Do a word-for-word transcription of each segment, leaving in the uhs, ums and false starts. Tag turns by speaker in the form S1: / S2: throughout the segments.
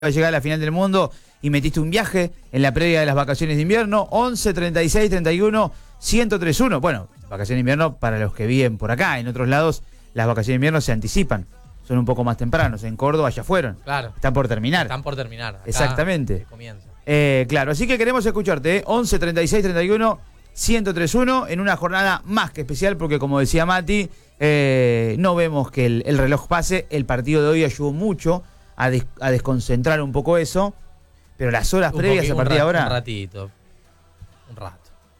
S1: a llegar a la final del mundo y metiste un viaje en la previa de las vacaciones de invierno. Once, treinta y seis, treinta y uno, ciento tres uno. Bueno, vacaciones de invierno para los que viven por acá. En otros lados las vacaciones de invierno se anticipan, son un poco más tempranos. En Córdoba ya fueron,
S2: claro,
S1: están por terminar.
S2: Están por terminar. Acá
S1: exactamente.
S2: Comienza.
S1: Eh, claro, así que queremos escucharte, ¿eh? once, treinta y seis, treinta y uno, ciento tres uno, en una jornada más que especial, porque como decía Mati, eh, no vemos que el, el reloj pase. El partido de hoy ayudó mucho a, des, a desconcentrar un poco eso, pero las horas
S2: un
S1: previas a partir de ahora...
S2: Un ratito, un rato.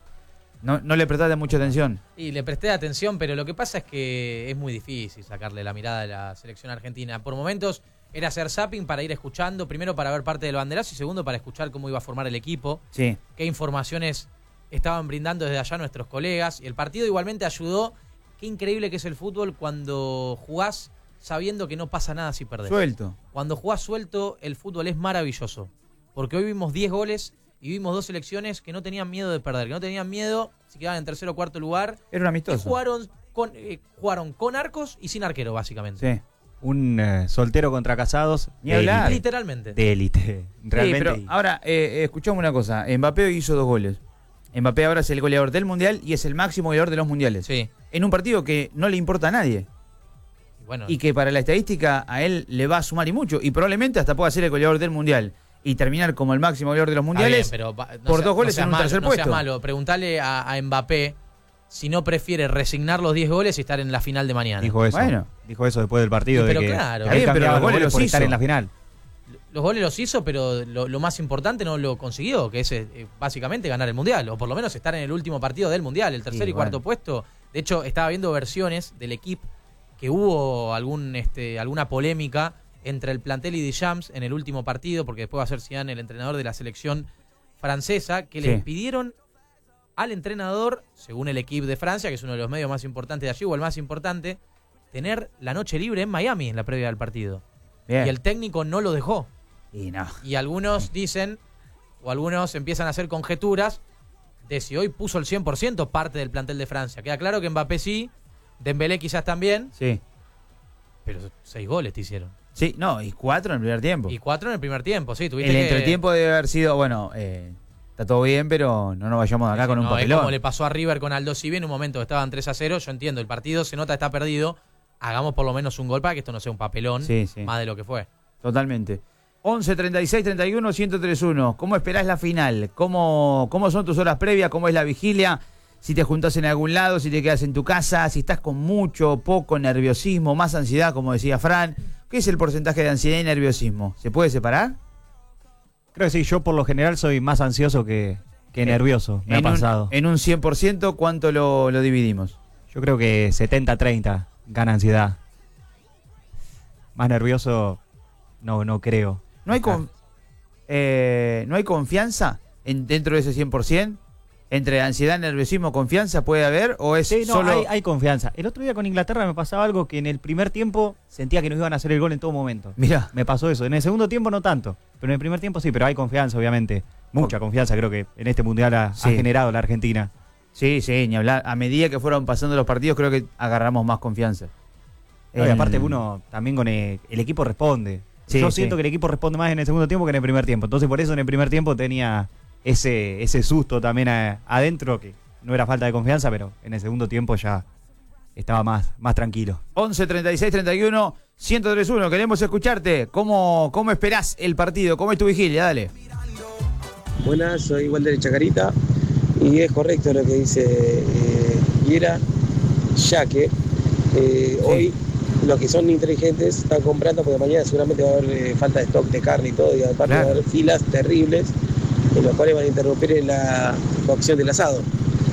S1: No, no le prestaste mucha atención.
S2: Y le presté atención, pero lo que pasa es que es muy difícil sacarle la mirada a la selección argentina. Por momentos era hacer zapping para ir escuchando, primero para ver parte del banderazo y segundo para escuchar cómo iba a formar el equipo,
S1: sí,
S2: qué informaciones estaban brindando desde allá nuestros colegas. Y el partido igualmente ayudó. Qué increíble que es el fútbol cuando jugás sabiendo que no pasa nada si perdés.
S1: Suelto.
S2: Cuando jugás suelto, el fútbol es maravilloso. Porque hoy vimos diez goles y vimos dos selecciones que no tenían miedo de perder, que no tenían miedo si quedaban en tercer o cuarto lugar.
S1: Era un amistoso.
S2: Jugaron con, eh, jugaron con arcos y sin arquero, básicamente.
S1: Sí.
S3: Un eh, soltero contra casados.
S1: Ni hablar.
S2: Literalmente.
S3: De élite. Realmente.
S1: Sí, pero ahora, eh, escuchamos una cosa. Mbappé hoy hizo dos goles. Mbappé ahora es el goleador del Mundial y es el máximo goleador de los Mundiales.
S2: Sí.
S1: En un partido que no le importa a nadie.
S2: Y, bueno,
S1: y que para la estadística a él le va a sumar y mucho. Y probablemente hasta pueda ser el goleador del Mundial y terminar como el máximo goleador de los Mundiales,
S2: bien, pero, no
S1: por
S2: sea,
S1: dos goles
S2: no
S1: en un
S2: malo,
S1: tercer
S2: no
S1: puesto.
S2: No malo. Preguntale a, a Mbappé si no prefiere resignar los diez goles y estar en la final de mañana.
S3: Dijo eso.
S1: Bueno.
S3: Dijo eso después del partido.
S2: Sí, pero
S3: de que,
S2: claro.
S3: que había
S1: Bien, pero
S3: cambiado
S1: los
S3: los
S1: goles
S3: goles por
S1: los
S3: estar
S1: hizo.
S3: en la final.
S2: Los goles los hizo, pero lo, lo más importante no lo consiguió, que es eh, básicamente ganar el Mundial, o por lo menos estar en el último partido del Mundial, el tercer
S1: Sí,
S2: y cuarto
S1: bueno.
S2: puesto. De hecho, estaba viendo versiones del equipo que hubo algún este, alguna polémica entre el plantel y Deschamps en el último partido, porque después va a ser Zidane el entrenador de la selección francesa, que
S1: Sí.
S2: le pidieron al entrenador, según el equipo de Francia, que es uno de los medios más importantes de allí, o el más importante, tener la noche libre en Miami en la previa del partido.
S1: Bien.
S2: Y el técnico no lo dejó.
S1: Y no.
S2: Y algunos dicen, o algunos empiezan a hacer conjeturas de si hoy puso el cien por ciento parte del plantel de Francia. Queda claro que Mbappé sí, Dembélé quizás también,
S1: Sí.
S2: pero seis goles te hicieron.
S1: Sí, no, y cuatro en el primer tiempo.
S2: Y cuatro en el primer tiempo, sí. Tuviste
S1: El
S2: que...
S1: entretiempo debe haber sido, bueno, eh, está todo bien, pero no nos vayamos de acá
S2: Sí,
S1: con un
S2: no, es
S1: papelón.
S2: como le pasó a River con Aldo Civi en un momento que estaban tres a cero. Yo entiendo, el partido se nota, está perdido. Hagamos por lo menos un gol para que esto no sea un papelón,
S1: Sí, sí.
S2: más de lo que fue.
S1: Totalmente. once, treinta y seis, treinta y uno, ciento tres uno. ¿Cómo esperás la final? ¿Cómo, ¿Cómo son tus horas previas? ¿Cómo es la vigilia? Si te juntás en algún lado, si te quedas en tu casa, si estás con mucho, poco nerviosismo, más ansiedad, como decía Fran. ¿Qué es el porcentaje de ansiedad y nerviosismo? ¿Se puede separar?
S3: Creo que sí, yo por lo general soy más ansioso que, que nervioso. Me ha
S1: en un,
S3: pasado.
S1: en un cien por ciento, ¿cuánto lo, lo dividimos?
S3: Yo creo que setenta treinta gana ansiedad. Más nervioso, no, no creo.
S1: ¿No hay, con, eh, ¿no hay confianza en, dentro de ese cien por ciento? ¿Entre ansiedad, nerviosismo, confianza puede haber? ¿O es
S3: Sí, no,
S1: solo...?
S3: hay, hay confianza. El otro día con Inglaterra me pasaba algo que en el primer tiempo sentía que nos iban a hacer el gol en todo momento.
S1: Mirá.
S3: Me pasó eso. En el segundo tiempo no tanto, pero en el primer tiempo sí, pero hay confianza, obviamente. Mucha confianza creo que en este Mundial ha,
S1: Sí.
S3: ha generado la Argentina.
S1: Sí, sí, ni hablar. A medida que fueron pasando los partidos, creo que agarramos más confianza.
S3: No, y
S1: El-
S3: aparte uno también con el, el equipo responde.
S1: Sí,
S3: Yo
S1: sí.
S3: siento que el equipo responde más en el segundo tiempo que en el primer tiempo. Entonces por eso en el primer tiempo tenía ese, ese susto también a- adentro, que no era falta de confianza, pero en el segundo tiempo ya estaba más, más tranquilo.
S1: once, treinta y seis, treinta y uno, ciento tres uno. Queremos escucharte. ¿Cómo, ¿Cómo esperás el partido? ¿Cómo es tu vigilia? Dale.
S4: Buenas, soy Walter de Chacarita y es correcto lo que dice eh, Guira, ya que eh, hoy los que son inteligentes están comprando porque mañana seguramente va a haber eh, falta de stock de carne y todo, y aparte
S1: Claro.
S4: va a haber filas terribles en las cuales van a interrumpir en la cocción del asado.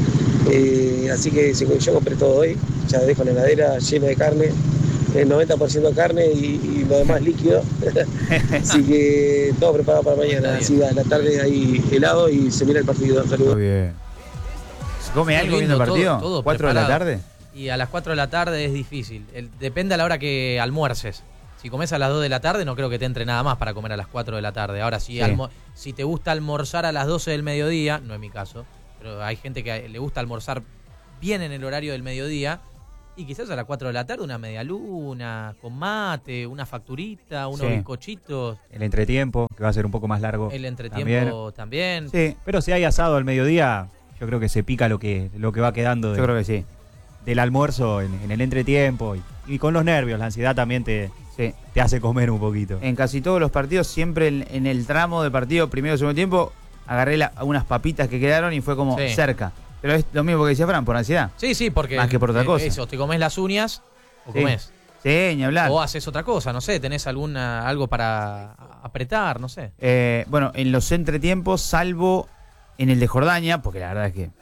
S4: Eh, así que si yo compré todo hoy, ya dejo la heladera llena de carne, el noventa por ciento carne y, y lo demás líquido. Así que todo preparado para mañana. Así a la tarde hay helado y se mira el partido. Saludos.
S1: Muy bien. ¿Se come
S2: Qué
S1: algo
S2: lindo,
S1: viendo el partido?
S2: todo- todo
S1: ¿Cuatro de la
S2: preparado.
S1: tarde?
S2: Y a las cuatro de la tarde es difícil. El- depende a la hora que almuerces. Si comes a las dos de la tarde, no creo que te entre nada más para comer a las cuatro de la tarde. Ahora, si,
S1: Sí.
S2: almo- si te gusta almorzar a las doce del mediodía, no es mi caso, pero hay gente que le gusta almorzar bien en el horario del mediodía, Y quizás a las cuatro de la tarde una media luna, con mate, una facturita, unos
S3: Sí.
S2: bizcochitos.
S3: El entretiempo, que va a ser un poco más largo.
S2: El entretiempo también.
S3: Sí, pero si hay asado al mediodía, yo creo que se pica lo que, lo que va quedando de-
S1: Yo creo que sí.
S3: del almuerzo en, en el entretiempo. Y, y con los nervios, la ansiedad también te,
S1: Sí.
S3: te hace comer un poquito.
S1: En casi todos los partidos, siempre en, en el tramo de partido, primero y segundo tiempo, agarré la- unas papitas que quedaron y fue como
S2: Sí.
S1: cerca. Pero es lo mismo que decía Fran, por ansiedad.
S2: Sí, sí, porque.
S1: Más que por otra
S2: eh,
S1: cosa.
S2: Eso, te comes las uñas o
S1: Sí.
S2: comes.
S1: Sí, ni hablar.
S2: O haces otra cosa, no sé, tenés alguna algo para apretar, no sé.
S1: Eh, bueno, en los entretiempos, salvo en el de Jordania, porque la verdad es que.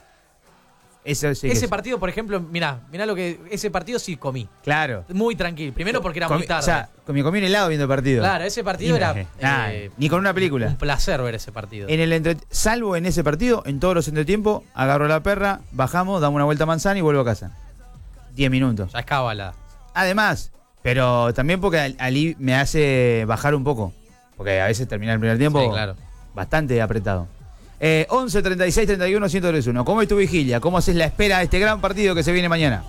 S1: Eso sí que
S2: Ese
S1: es-
S2: partido, por ejemplo, mirá, mirá lo que. Ese partido sí comí.
S1: Claro.
S2: Muy tranquilo. Primero porque era
S1: Comí-
S2: muy tarde.
S1: O sea, comí, comí un helado viendo el partido.
S2: claro, ese partido
S3: Y
S2: era.
S3: me-
S1: Nah,
S2: eh,
S1: ni con una película.
S2: Un placer ver ese partido.
S1: En el entre- salvo en ese partido, en todos los entretiempos, agarro la perra, bajamos, damos una vuelta a manzana y vuelvo a casa. Diez minutos.
S2: Ya es cábala.
S1: Además, pero también porque al- Ali me hace bajar un poco. Porque a veces termina el primer tiempo
S2: Sí, claro.
S1: bastante apretado. Eh, once, treinta y seis, treinta y uno, ciento treinta y uno. ¿Cómo es tu vigilia? ¿Cómo haces la espera de este gran partido que se viene mañana?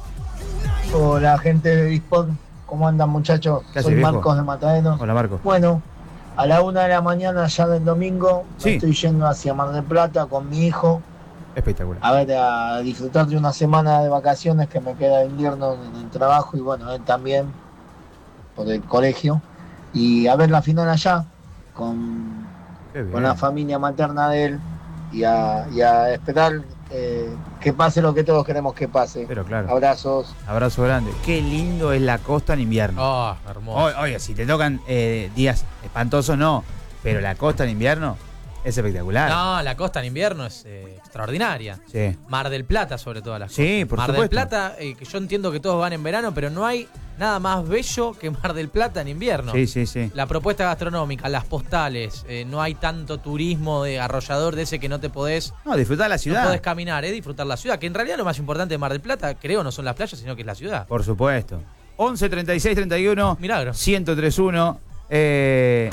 S5: Hola gente de Bisport, ¿cómo andan muchachos?
S1: ¿Qué haces,
S5: Soy
S1: viejo?
S5: Marcos de Matadero.
S1: Hola, Marco.
S5: Bueno, a la una de la mañana ya del domingo
S1: Sí.
S5: me estoy yendo hacia Mar del Plata con mi hijo
S1: Espectacular.
S5: a ver, a disfrutar de una semana de vacaciones que me queda de invierno en el trabajo y bueno, él también por el colegio y a ver la final allá con,
S1: Qué bien.
S5: con la familia materna de él y a, y a esperar eh, que pase lo que todos queremos que pase.
S1: Pero claro.
S5: Abrazos.
S1: Abrazo grande. Qué lindo es la costa en invierno.
S2: Oh, hermoso.
S1: Oye, oye, si te tocan eh, días espantosos, no. Pero la costa en invierno es espectacular.
S2: No, la costa en invierno es eh, extraordinaria.
S1: Sí.
S2: Mar del Plata, sobre todo las
S1: Sí,
S2: cosas.
S1: por
S2: Mar
S1: supuesto.
S2: del Plata, eh, que yo entiendo que todos van en verano, pero no hay nada más bello que Mar del Plata en invierno.
S1: Sí, sí, sí.
S2: La propuesta gastronómica, las postales, eh, no hay tanto turismo de arrollador de ese que no te podés,
S1: No, disfrutar la
S2: no
S1: ciudad.
S2: podés caminar, eh, disfrutar la ciudad, que en realidad lo más importante de Mar del Plata, creo, no son las playas, sino que es la ciudad.
S1: Por supuesto. once, treinta y seis, treinta y uno.
S2: Milagro.
S1: ciento treinta y uno. Eh...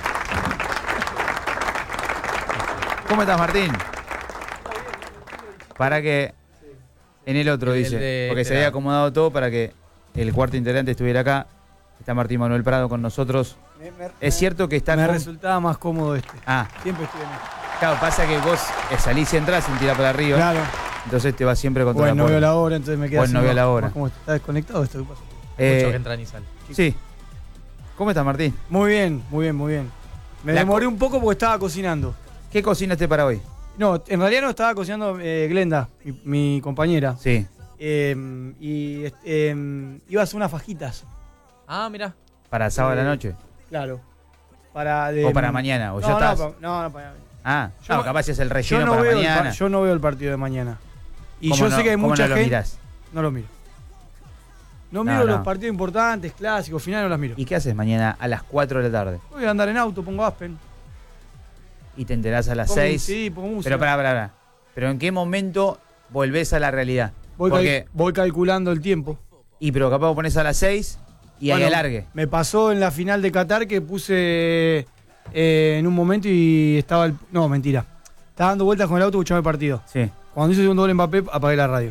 S1: ¿Cómo estás, Martín? Para que... En el otro,
S2: El- el
S1: dice.
S2: de-
S1: Porque se
S2: espera.
S1: había acomodado todo para que el cuarto integrante estuviera acá. Está Martín Manuel Prado con nosotros. Es cierto que está...
S6: Me
S1: con-
S6: resultaba más cómodo este.
S1: Ah,
S6: Siempre estoy en este.
S1: claro, pasa que vos eh, salís y entrás sin tirar para arriba.
S6: Claro.
S1: Entonces te vas siempre contra
S6: Bueno, no
S1: la
S6: veo
S1: puerta.
S6: la hora, entonces me queda
S1: Bueno, no
S6: así,
S1: veo la
S6: más-
S1: hora.
S6: más como está desconectado esto. ¿Qué pasa?
S1: Eh,
S2: Mucho que entran y salen.
S1: sí. ¿Cómo estás, Martín?
S6: Muy bien, muy bien, muy bien. Me
S1: La
S6: demoré
S1: co-
S6: un poco porque estaba cocinando.
S1: ¿Qué cocinaste para hoy?
S6: No, en realidad no estaba cocinando eh, Glenda, mi, mi compañera.
S1: Sí.
S6: Eh, y este, eh, iba a hacer unas fajitas.
S2: Ah, mira.
S1: ¿Para sábado a
S6: Eh,
S1: la noche?
S6: Claro. Para de-
S1: ¿O para mañana? ¿O
S6: no,
S1: ya
S6: no,
S1: estás?
S6: pa- no, no, para
S1: Ah,
S6: Yo
S1: no,
S6: no-
S1: capaz es el
S6: yo
S1: relleno
S6: no,
S1: para
S6: veo el, pa-
S1: mañana.
S6: yo no veo el partido de mañana. Y
S1: ¿Cómo
S6: yo
S1: no-
S6: sé que hay
S1: cómo
S6: mucha
S1: no lo
S6: gente.
S1: mirás?
S6: No lo miro. No
S1: No,
S6: miro
S1: no.
S6: los partidos importantes, clásicos, finales, no las miro.
S1: ¿Y qué haces mañana a las cuatro de la tarde?
S6: Voy a andar en auto, pongo Aspen.
S1: Y te enterás a las
S6: Pongo-
S1: seis.
S6: Sí, pongo música.
S1: Pero pará, pará, pará. ¿Pero en qué momento volvés a la realidad?
S6: Voy,
S1: Porque,
S6: cal- voy calculando el tiempo.
S1: y pero capaz pones a las seis y ahí
S6: Bueno,
S1: alargue.
S6: Me pasó en la final de Qatar que puse eh, en un momento y estaba el. No, mentira. Estaba dando vueltas con el auto escuchando el partido.
S1: Sí.
S6: Cuando hizo el segundo gol Mbappé, apagué la radio.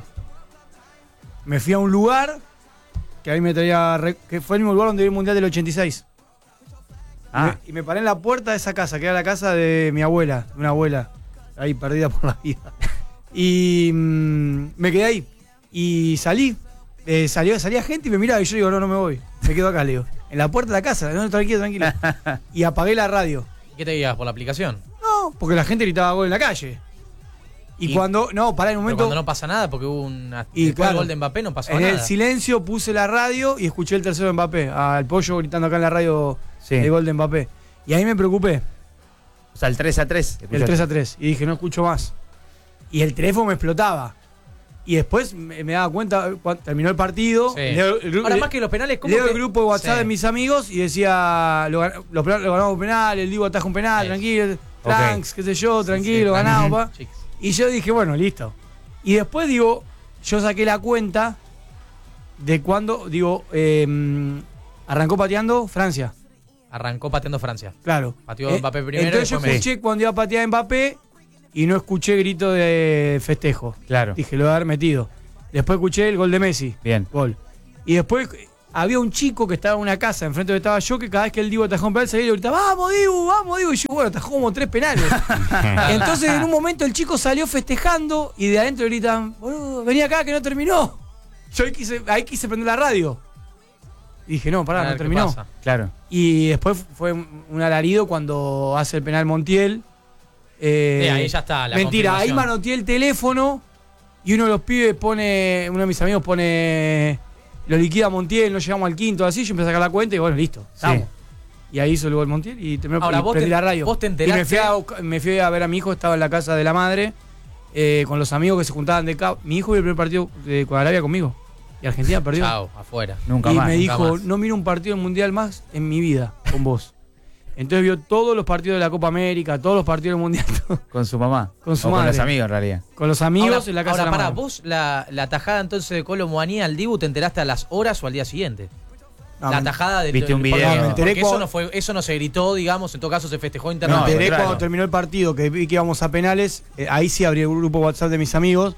S6: Me fui a un lugar que ahí me traía. re- que fue el mismo lugar donde vi el Mundial del ochenta y seis. Y,
S1: Ah,
S6: me, y me paré en la puerta de esa casa, que era la casa de mi abuela, de una abuela, ahí perdida por la vida. Y mm, me quedé ahí. Y salí. Eh, salió, salía gente y me miraba y yo digo, no, no me voy. Me quedo acá, le digo. En la puerta de la casa, no, tranquilo, tranquilo. Y apagué la radio.
S2: ¿Qué te guías por la aplicación?
S6: No, porque la gente gritaba gol en la calle. Y,
S1: Y-
S6: cuando. No, pará en un
S2: Pero
S6: momento.
S2: cuando no pasa nada, porque hubo un.
S6: Y
S2: después
S6: claro,
S2: del gol de Mbappé no pasó
S6: en
S2: nada.
S6: el silencio puse la radio y escuché el tercero de Mbappé. Al pollo gritando acá en la radio
S1: sí.
S6: el gol de Mbappé. Y ahí me preocupé.
S1: O sea, el tres a tres.
S6: El tres a tres. Y dije, no escucho más. Y el teléfono me explotaba. Y después me, me daba cuenta, cuando terminó el partido.
S2: Sí.
S6: Leo, el, gru-
S2: Ahora,
S6: le-
S2: más que los penales, ¿cómo
S6: leo
S2: que-
S6: el grupo de WhatsApp
S2: Sí.
S6: de mis amigos y decía, lo, gan- los penales lo ganamos un penal, el Divo ataja un penal,
S2: Sí.
S6: tranquilo, Franks, qué sé yo,
S2: Sí,
S6: tranquilo,
S2: sí,
S6: ganamos,
S2: tranqui.
S6: pa.
S2: Chicos.
S6: Y yo dije, bueno, listo. Y después digo, yo saqué la cuenta de cuando, digo, eh, arrancó pateando Francia.
S2: Arrancó pateando Francia.
S6: Claro.
S2: Pateó Mbappé primero y
S6: Entonces yo
S2: después
S6: escuché cuando iba a patear Mbappé y no escuché grito de festejo.
S1: Claro.
S6: Dije, lo voy a haber metido. Después escuché el gol de Messi.
S1: Bien.
S6: Gol. Y después había un chico que estaba en una casa enfrente donde estaba yo, que cada vez que el Dibu atajó un penal salía y le gritaba, ¡vamos, Dibu! ¡Vamos, Dibu! Y yo, bueno, atajó como tres penales. Entonces, en un momento, el chico salió festejando y de adentro le gritan, boludo, vení acá que no terminó. Yo ahí quise, ahí quise prender la radio. Y dije, no, pará,
S2: A ver
S6: no
S2: qué
S6: terminó.
S2: pasa.
S1: Claro.
S6: Y después fue un alarido cuando hace el penal Montiel. Eh,
S2: Sí, ahí ya está, la
S6: mentira, ahí
S2: confirmación.
S6: manoteé el teléfono y uno de los pibes pone, uno de mis amigos pone, lo liquida Montiel, no llegamos al quinto, así, yo empecé a sacar la cuenta y bueno, listo, estamos. Y ahí hizo el gol Montiel y terminó
S2: Ahora,
S6: y
S2: vos
S6: prendí
S2: te-
S6: la radio.
S2: vos te
S6: y me
S2: enteraste-
S6: fui, a, buscar- me fui a ver a mi hijo, estaba en la casa de la madre, eh, con los amigos que se juntaban de acá. Mi hijo vio el primer partido de con Arabia conmigo. Y Argentina perdió.
S2: Chao, afuera.
S1: Nunca
S6: y
S1: más.
S6: me
S2: nunca
S6: dijo,
S2: más.
S6: no miro un partido del mundial más en mi vida con vos. Entonces vio todos los partidos de la Copa América, todos los partidos del mundial,
S1: Con su mamá.
S6: Con su
S1: o
S6: madre.
S1: Con los amigos, en realidad.
S6: con los amigos
S2: Ahora,
S6: en la casa
S2: ahora
S6: de la
S2: pará,
S6: madre.
S2: vos la, la tajada entonces de Colo Muani al Dibu, ¿te enteraste a las horas o al día siguiente?
S6: No,
S2: la
S6: me-
S2: tajada de
S1: viste un
S2: porque-
S1: video.
S6: No, me enteré
S2: porque eso
S6: cuando-
S2: no fue, eso no se gritó, digamos, en todo caso se festejó
S6: Me
S1: No,
S2: internamente.
S6: enteré
S1: claro.
S6: cuando terminó el partido, que vi que íbamos a penales. eh, ahí sí abrí el grupo WhatsApp de mis amigos.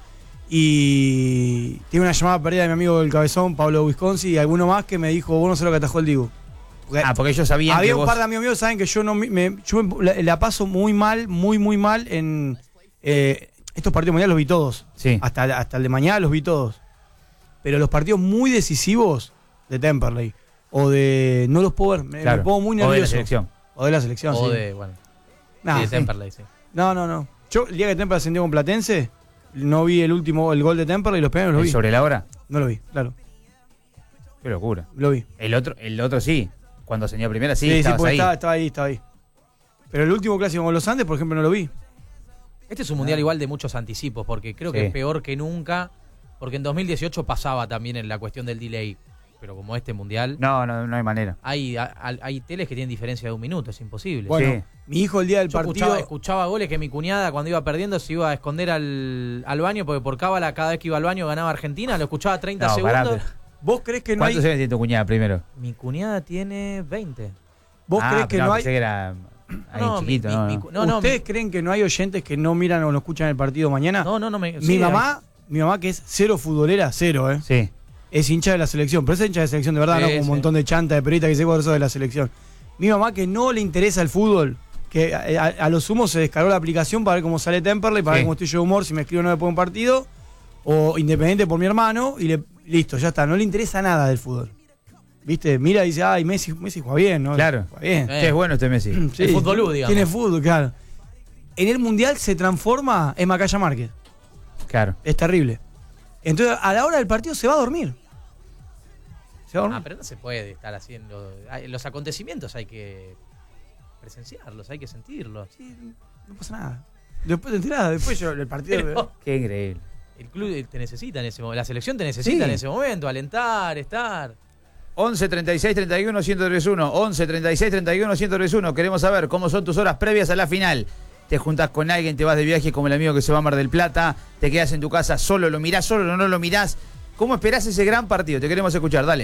S6: Y tiene una llamada perdida de mi amigo del Cabezón, Pablo Wisconsin, y alguno más que me dijo, vos no sé lo que atajó el Dibu. Porque
S1: Ah, porque ellos sabían
S6: había
S1: que
S6: un
S1: vos...
S6: par de amigos míos, saben que yo no me, me- yo me- la, la paso muy mal, muy, muy mal en eh, estos partidos mundiales los vi todos.
S1: Sí.
S6: Hasta, hasta el de mañana los vi todos. Pero los partidos muy decisivos de Temperley o de. No los puedo ver, me,
S1: Claro.
S6: me pongo muy
S1: O de la
S6: nervioso.
S1: selección.
S6: O de la selección,
S2: O
S6: sí.
S2: de, bueno,
S6: Nah,
S2: sí, de
S6: sí.
S2: Temperley, sí.
S6: No, no, no. Yo, el día que Temperley ascendió con Platense, no vi el último, el gol de Temperley y los penales lo
S1: ¿El
S6: vi.
S1: sobre la hora?
S6: No lo vi, claro.
S1: Qué locura.
S6: Lo vi.
S1: El otro, el otro sí. Cuando ascendió a primera, sí,
S6: Sí, sí,
S1: estabas
S6: porque
S1: ahí.
S6: Estaba, estaba ahí, estaba ahí. Pero el último clásico con los Andes, por ejemplo, no lo vi.
S2: Este es un mundial igual de muchos anticipos, porque creo
S1: Sí.
S2: que es peor que nunca, porque en dos mil dieciocho pasaba también en la cuestión del delay, pero como este mundial,
S1: No, no, no hay manera.
S2: hay, hay, hay teles que tienen diferencia de un minuto, es imposible.
S6: Bueno,
S1: Sí.
S6: mi hijo el día del
S2: Yo
S6: partido.
S2: escuchaba, escuchaba goles que mi cuñada cuando iba perdiendo se iba a esconder al, al baño, porque por cábala cada vez que iba al baño ganaba Argentina, lo escuchaba treinta
S1: No, pará,
S2: segundos.
S1: pero-
S6: ¿Vos crees que no hay.
S1: ¿Cuántos años tiene tu cuñada primero?
S2: Mi cuñada tiene veinte.
S6: ¿Vos
S1: Ah,
S6: crees que
S1: pero
S6: no hay.
S1: pensé que era ahí
S2: No,
S1: chiquito,
S2: mi-
S1: no,
S2: mi-
S1: no.
S2: mi cu- no, no,
S6: ¿Ustedes creen que no hay oyentes que no miran o no escuchan el partido mañana?
S2: No, no, no me.
S6: mi
S2: sí,
S6: mamá, mi mamá que es cero futbolera, cero, ¿eh?
S1: Sí.
S6: Es hincha de la selección, pero es hincha de selección de verdad,
S2: Sí,
S6: no como un
S2: sí.
S6: montón de chanta de perita que se por eso de la selección. Mi mamá que no le interesa el fútbol, que a, a- a lo sumo se descargó la aplicación para ver cómo sale Temperley, para
S1: Sí.
S6: ver cómo estoy yo de humor, si me escribo o no después de un partido, o Independiente por mi hermano, y le, listo, ya está, no le interesa nada del fútbol. ¿Viste? Mira y dice, ay, Messi, Messi juega bien, ¿no?
S1: Claro.
S6: Juega bien.
S2: Eh.
S1: Che, es bueno este Messi.
S6: Sí,
S2: El futbolú, digamos.
S6: Tiene fútbol, claro. En el Mundial se transforma en Macaya Márquez.
S1: Claro.
S6: Es terrible. Entonces, a la hora del partido se va a dormir. Se va a dormir.
S2: Ah, pero no se puede estar haciendo. hay- Los acontecimientos hay que presenciarlos, hay que sentirlos.
S6: Sí, no pasa nada. Después te enterás, después yo el partido.
S2: Pero
S1: Qué increíble.
S2: el club te necesita en ese momento, la selección te necesita
S1: Sí.
S2: en ese momento, alentar, estar.
S1: once treinta y seis treinta y uno ciento treinta y uno. once treinta y seis treinta y uno ciento treinta y uno. Queremos saber cómo son tus horas previas a la final. Te juntás con alguien, te vas de viaje como el amigo que se va a Mar del Plata, te quedas en tu casa solo, lo mirás solo, no lo mirás. ¿Cómo esperás ese gran partido? Te queremos escuchar, dale.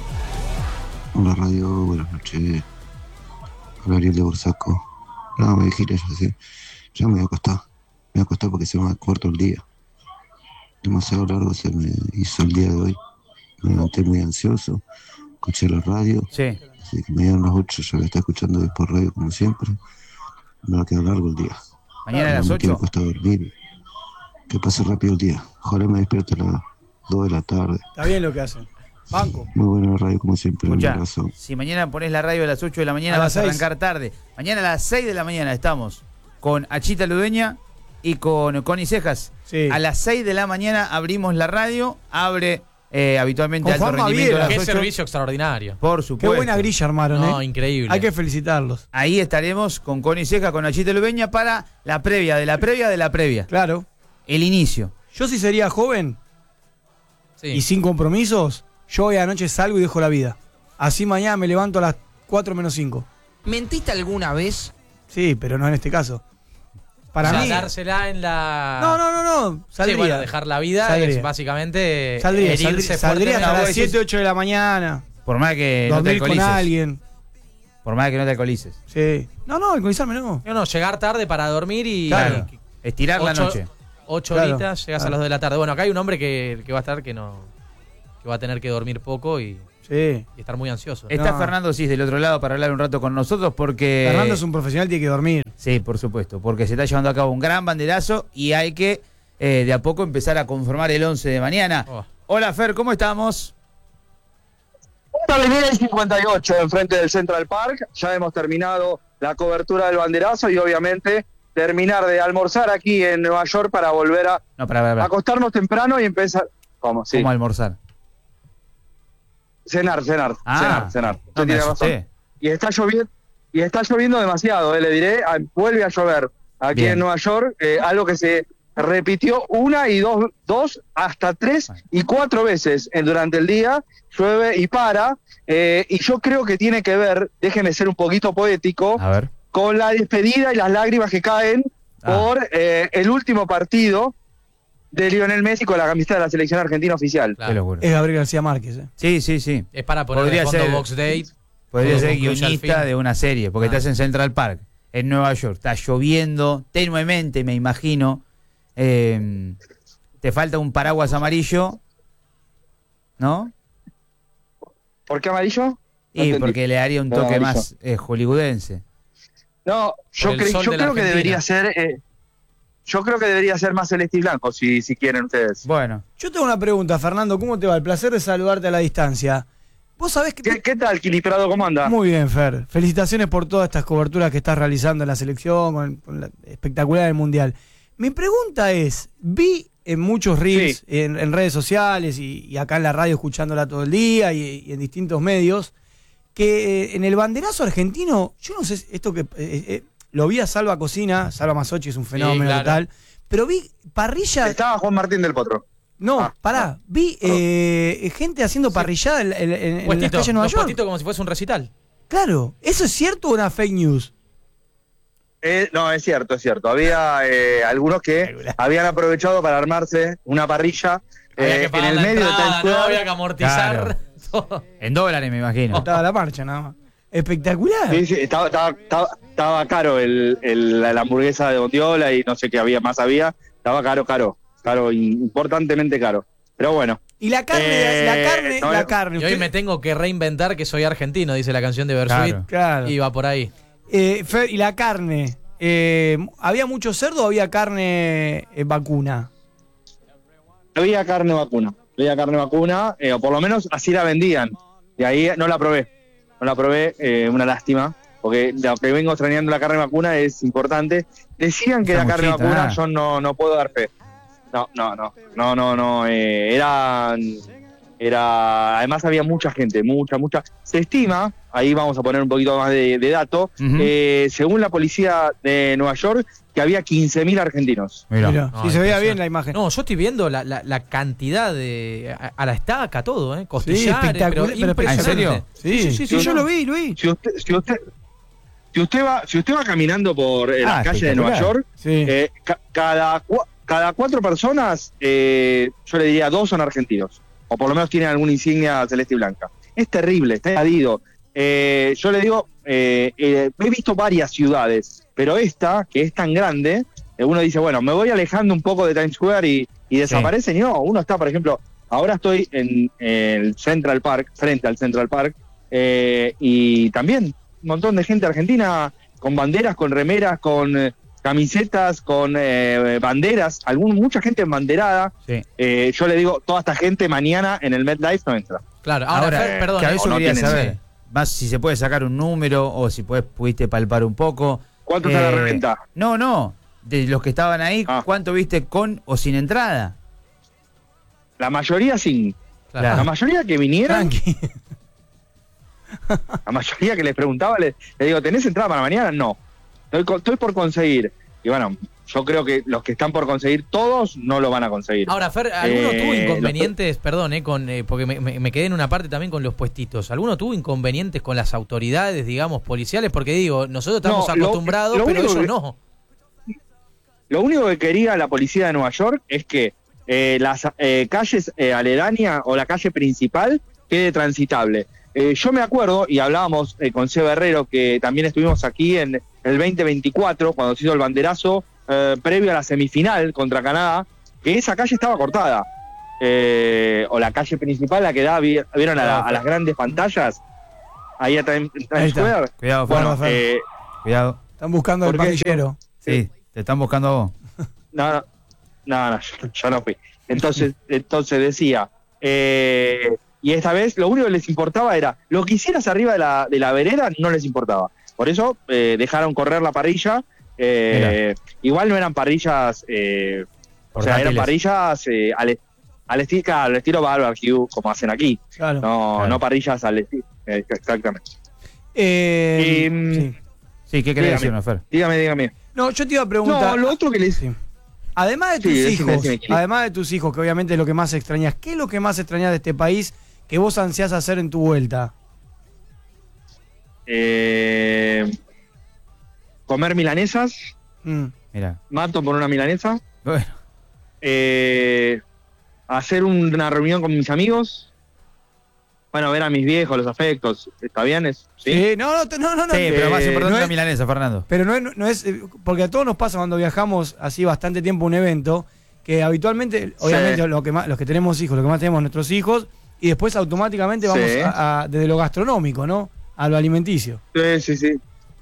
S7: Hola radio, buenas noches. Hola Ariel de Bursaco. No, me dijiste ya sé. Ya me voy a acostar. Me voy a acostar porque se me va corto el día. Demasiado largo se me hizo el día de hoy. Me levanté muy ansioso. Escuché la radio.
S1: Sí.
S7: Así que me dieron las ocho. Ya la está escuchando hoy por radio como siempre. Me va a quedar largo el día.
S1: Mañana a las
S7: No me quiero
S1: ocho.
S7: acostar a dormir. Que pase rápido el día. Ojalá me despierte a las dos de la tarde.
S6: Está bien lo que hacen. Banco.
S7: Muy buena la radio como siempre. Un
S1: Escuchá,
S7: abrazo.
S1: si mañana pones la radio a las ocho de la mañana
S6: A las
S1: vas a
S6: seis.
S1: arrancar tarde. Mañana a las seis de la mañana estamos con Achita Ludeña y con Connie Cejas.
S6: Sí.
S1: A las seis de la mañana abrimos la radio, abre eh, habitualmente
S6: Con
S1: alto
S6: Juanma
S1: rendimiento
S6: Viera.
S1: a las
S2: Qué
S1: ocho.
S2: servicio extraordinario.
S1: Por
S6: Qué
S1: supuesto.
S6: buena grilla armaron,
S2: No,
S6: ¿eh?
S2: increíble.
S6: Hay que felicitarlos.
S1: Ahí estaremos con Connie Cejas, con Achita Ludeña para la previa, de la previa, de la previa.
S6: Claro.
S1: El inicio.
S6: Yo si sería joven
S2: Sí.
S6: y sin compromisos, yo hoy anoche salgo y dejo la vida. Así mañana me levanto a las cuatro menos cinco.
S8: ¿Mentiste alguna vez?
S6: Sí, pero no en este caso. Para
S2: O sea,
S6: mí.
S2: dársela en la.
S6: No, no, no, no.
S2: Sí,
S6: Saldría.
S2: bueno, dejar la vida
S6: Saldría.
S2: es básicamente
S6: Saldría,
S2: herirse
S6: saldría, saldría hasta
S2: fuertemente.
S6: las
S1: vos
S6: siete,
S1: decís-
S6: ocho de la mañana.
S1: Por más que no te
S6: dormir con
S1: alcoholices.
S6: alguien.
S1: Por más que no te alcoholices.
S6: Sí. No, no, alcoholizarme no.
S2: No, no, llegar tarde para dormir y.
S1: Claro.
S2: y-
S1: Estirar la
S2: Ocho-
S1: noche.
S2: Ocho
S6: Claro.
S2: horitas, llegas a
S6: Claro.
S2: las dos de la tarde. Bueno, acá hay un hombre que, que va a estar que no. que va a tener que dormir poco y,
S6: Sí.
S2: y estar muy ansioso.
S1: Está
S6: No.
S1: Fernando Cis del otro lado para hablar un rato con nosotros porque...
S6: Fernando es un profesional, tiene que dormir.
S1: Sí, por supuesto, porque se está llevando a cabo un gran banderazo y hay que eh, de a poco empezar a conformar el once de mañana.
S2: Oh.
S1: Hola Fer, ¿cómo estamos?
S9: Avenida cincuenta y ocho, enfrente del Central Park. Ya hemos terminado la cobertura del banderazo y obviamente terminar de almorzar aquí en Nueva York para volver a
S1: No, para, para, para.
S9: acostarnos temprano y empezar... ¿Cómo? Sí.
S1: ¿Cómo almorzar?
S9: Cenar, cenar,
S1: Ah,
S9: cenar, cenar. Usted
S1: no me
S9: tiene
S1: asusté.
S9: razón. Y está lloviendo, y está lloviendo demasiado, eh, le diré, ah, vuelve a llover aquí
S1: Bien.
S9: en Nueva York, eh, algo que se repitió una y dos, dos hasta tres y cuatro veces en, durante el día, llueve y para, eh, y yo creo que tiene que ver, déjenme ser un poquito poético,
S1: A ver.
S9: con la despedida y las lágrimas que caen
S1: Ah.
S9: por eh, el último partido de Lionel Messi con la camiseta de la selección argentina oficial.
S2: Claro.
S1: Qué locura.
S6: Es Gabriel García Márquez. Eh.
S1: Sí, sí, sí.
S2: Es para poner
S1: Podría
S2: de fondo
S1: ser-
S2: Box Date.
S1: Podría
S2: Todo
S1: ser
S2: concluye al
S1: guionista
S2: fin.
S1: de una serie, porque
S2: Ah.
S1: estás en Central Park, en Nueva York. Está lloviendo tenuemente, me imagino. Eh, te falta un paraguas amarillo, ¿no?
S9: ¿Por qué amarillo? No
S1: Y
S9: entendí.
S1: porque le haría un
S9: No,
S1: toque
S9: amarillo.
S1: más eh, hollywoodense.
S9: No, yo,
S2: el
S9: cre-
S2: sol
S9: yo
S2: de la
S9: creo que
S2: Argentina.
S9: debería ser, eh, yo creo que debería ser más celeste y blanco, si, si quieren ustedes.
S1: Bueno,
S6: Yo tengo una pregunta, Fernando. ¿Cómo te va? El placer de saludarte a la distancia. Vos sabés que...
S9: ¿Qué, qué tal, Quiliprado? ¿Cómo anda?
S6: Muy bien, Fer. Felicitaciones por todas estas coberturas que estás realizando en la selección, con, con la espectacular del Mundial. Mi pregunta es, vi en muchos reels,
S9: Sí.
S6: en, en redes sociales y, y acá en la radio escuchándola todo el día y, y en distintos medios, que eh, en el banderazo argentino, yo no sé, esto que eh, eh, lo vi a Salva Cocina, Salva Masochi es un fenómeno
S2: claro.
S6: total, pero vi parrilla...
S9: Estaba Juan Martín del Potro.
S6: No,
S9: Ah,
S6: pará, vi eh, gente haciendo parrillada en, en- en- en las
S2: Puestito,
S6: calles de Nueva
S2: dos
S6: York.
S2: puestitos como si fuese un recital.
S6: Claro, ¿eso es cierto o una fake news?
S9: Eh, no, es cierto, es cierto. Había eh, algunos que habían aprovechado para armarse una parrilla
S2: Había
S9: eh,
S2: que
S9: en
S2: pagar
S9: el
S2: la
S9: medio de
S2: entrada,
S9: Times
S2: ¿no?
S9: Square.
S2: Había que amortizar. todo.
S1: en dólares me imagino.
S6: Estaba la marcha nada más. Espectacular.
S9: Sí, sí, estaba, estaba, estaba, estaba caro el, el- la hamburguesa de Bondiola y no sé qué había más había. Estaba caro, caro, caro, importantemente caro. Pero bueno.
S6: Y la carne,
S9: Eh,
S6: la carne,
S9: no,
S6: la
S9: no.
S6: carne.
S2: Y hoy
S6: Usted-
S2: me tengo que reinventar que soy argentino, dice la canción de Bersuit.
S1: Claro.
S6: Claro.
S2: Y va por ahí.
S6: Eh, Fer, y la carne. eh, ¿Había mucho cerdo o había carne eh, vacuna?
S9: Había carne vacuna. Había carne vacuna, eh, o por lo menos así la vendían. Y ahí no la probé. No la probé, eh, una lástima. Porque lo que vengo extrañando la carne vacuna es importante. Decían que
S1: Esa
S9: la carne
S1: mochita,
S9: vacuna
S1: ah.
S9: yo no, no puedo dar fe. No, no, no. No, no, no. Eh, era. Era. Además había mucha gente, mucha, mucha. Se estima, ahí vamos a poner un poquito más de, de dato,
S1: Ujú.
S9: eh, según la policía de Nueva York, que había quince mil argentinos.
S1: Mirá.
S6: Mirá,
S2: No,
S6: sí, se veía
S2: impresionante.
S6: bien la imagen.
S2: No, yo estoy viendo la, la, la cantidad de. A, a la estaca todo, ¿eh?
S6: Sí,
S2: Costillares,
S6: espectacular.
S2: pero
S6: pero
S2: impresionante.
S1: ¿En serio?
S6: Sí, sí, sí,
S9: sí,
S6: yo
S9: no.
S6: lo vi, lo vi.
S9: Si usted, si usted, si usted va, si usted va caminando por eh,
S1: Ah,
S9: las calles de Nueva
S1: espectacular.
S9: York,
S6: Sí.
S9: eh, ca- cada, cua- cada cuatro personas, eh, yo le diría dos son argentinos, o por lo menos tienen alguna insignia celeste y blanca. Es terrible, está invadido. Eh, yo le digo, eh, eh, he visto varias ciudades, pero esta, que es tan grande, eh, uno dice, bueno, me voy alejando un poco de Times Square y, y desaparecen. Y no, uno está, por ejemplo, ahora estoy en el Central Park, frente al Central Park, eh, y también un montón de gente argentina con banderas, con remeras, con eh, camisetas, con eh, banderas, algún, mucha gente embanderada.
S1: Sí.
S9: Eh, yo le digo, toda esta gente mañana en el MetLife no entra.
S2: Claro, ahora,
S1: Ahora,
S2: Fer, perdón.
S1: que a
S2: ¿eh?
S1: eso
S9: o no
S1: quería
S9: tienen,
S1: saber.
S2: sí.
S1: Más si se puede sacar un número o si puedes, pudiste palpar un poco.
S9: ¿Cuánto está la
S1: Eh,
S9: reventa?
S1: No, no. De los que estaban ahí,
S9: Ah.
S1: ¿cuánto viste con o sin entrada?
S9: La mayoría sí.
S2: Claro.
S9: La mayoría que vinieron,
S6: Tranqui.
S9: la mayoría que les preguntaba, les, les digo, ¿tenés entrada para mañana? No. Estoy, co- estoy por conseguir. Y bueno, yo creo que los que están por conseguir, todos no lo van a conseguir.
S2: Ahora, Fer, ¿alguno
S9: Eh,
S2: tuvo inconvenientes, perdón, eh, con, eh, porque me, me- me quedé en una parte también con los puestitos, ¿alguno tuvo inconvenientes con las autoridades, digamos, policiales? Porque digo, nosotros estamos
S9: No, lo-
S2: acostumbrados,
S9: lo
S2: pero
S9: único
S2: ellos
S9: que-
S2: no.
S9: Lo único que quería la policía de Nueva York es que eh, las eh, calles eh, aledañas o la calle principal quede transitable. Eh, yo me acuerdo, y hablábamos eh, con Seba Herrero, que también estuvimos aquí en el veinte veinticuatro, cuando se hizo el banderazo eh, previo a la semifinal contra Canadá, que esa calle estaba cortada. eh, o la calle principal, la que da, vi- vieron a, la- a las grandes pantallas, ahí a Times Times
S6: Ahí está.
S9: Square.
S1: Cuidado,
S9: Bueno,
S6: Fer.
S9: eh,
S1: Cuidado.
S6: Están buscando al
S9: ¿Por qué?
S6: parrillero.
S1: Sí, te están buscando a vos.
S9: no, no, no, no, yo, yo no fui. Entonces, entonces decía, eh, y esta vez lo único que les importaba era, lo que hicieras arriba de la, de la vereda no les importaba. Por eso eh, dejaron correr la parrilla. Eh, igual no eran parrillas, eh, o sea, eran
S1: Portátiles.
S9: parrillas eh, al, al, estilo, al estilo barbecue, como hacen aquí.
S6: Claro.
S9: No,
S1: Claro.
S9: no parrillas al estilo. eh, exactamente.
S6: Eh,
S9: Em,
S6: sí.
S1: Sí, ¿qué querés
S9: Dígame.
S1: decirme, Fer?
S9: Dígame, dígame.
S6: No, yo te iba a preguntar.
S9: No, lo otro que les...
S6: Sí. Además de tus
S9: Sí, decime,
S6: hijos,
S9: decime, Kili.
S6: además de tus hijos, que obviamente es lo que más extrañas, ¿qué es lo que más extrañas de este país que vos ansiás hacer en tu vuelta?
S9: Eh, comer milanesas,
S6: Mm.
S1: Mira.
S9: mato por una milanesa.
S1: Bueno,
S9: Eh, hacer una reunión con mis amigos. Bueno, ver a mis viejos, los afectos. ¿Está bien? ¿Es, sí?
S6: Sí, no, no, no, no, no.
S1: sí, pero más
S9: eh,
S1: importante
S6: no
S1: la
S6: es-
S1: milanesa, Fernando.
S6: Pero no es, no es, eh, porque a todos nos pasa cuando viajamos así bastante tiempo a un evento, que habitualmente, obviamente, lo que más, los que tenemos hijos, lo que más tenemos nuestros hijos, y después automáticamente vamos
S9: Sí.
S6: a, a- desde lo gastronómico, ¿no? A lo alimenticio.
S9: Sí, sí, sí.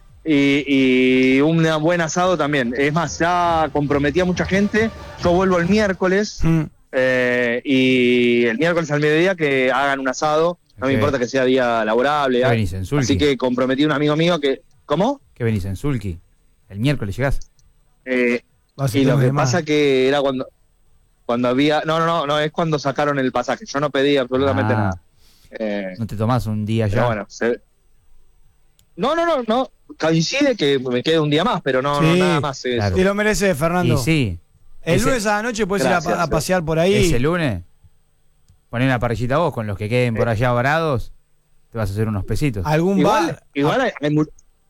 S9: Y, y un buen asado también. Es más, ya comprometí a mucha gente. Yo vuelvo el miércoles.
S6: Mm.
S9: eh, y el miércoles al mediodía que hagan un asado. No me
S1: Ok.
S9: importa que sea día laborable.
S1: ¿Qué
S9: ah.
S1: venís, en Sulky?
S9: Así que comprometí a un amigo mío que... ¿Cómo?
S1: ¿Qué venís en Sulky? El miércoles llegás.
S9: Eh,
S6: Va a ser
S9: y lo
S6: tema
S9: que
S6: de más.
S9: pasa que era cuando... Cuando había... No, no, no, no, es cuando sacaron el pasaje. Yo no pedí absolutamente
S1: Ah,
S9: nada. Eh,
S1: No te tomás un día
S9: pero
S1: ya.
S9: bueno, se- No, no, no, no. Coincide que me quede un día más, pero no, no
S6: Sí,
S9: nada más. es-
S1: claro.
S6: Te lo mereces, Fernando.
S1: Y sí.
S6: El
S1: Ese-
S6: lunes a la noche puedes ir a,
S9: Gracias,
S6: pa- a pasear por ahí.
S1: Ese lunes, poné una parrillita vos con los que queden por
S9: Eh.
S1: allá varados, te vas a hacer unos pesitos.
S6: Algún
S9: Igual,
S6: bar.
S9: igual hay, hay mu-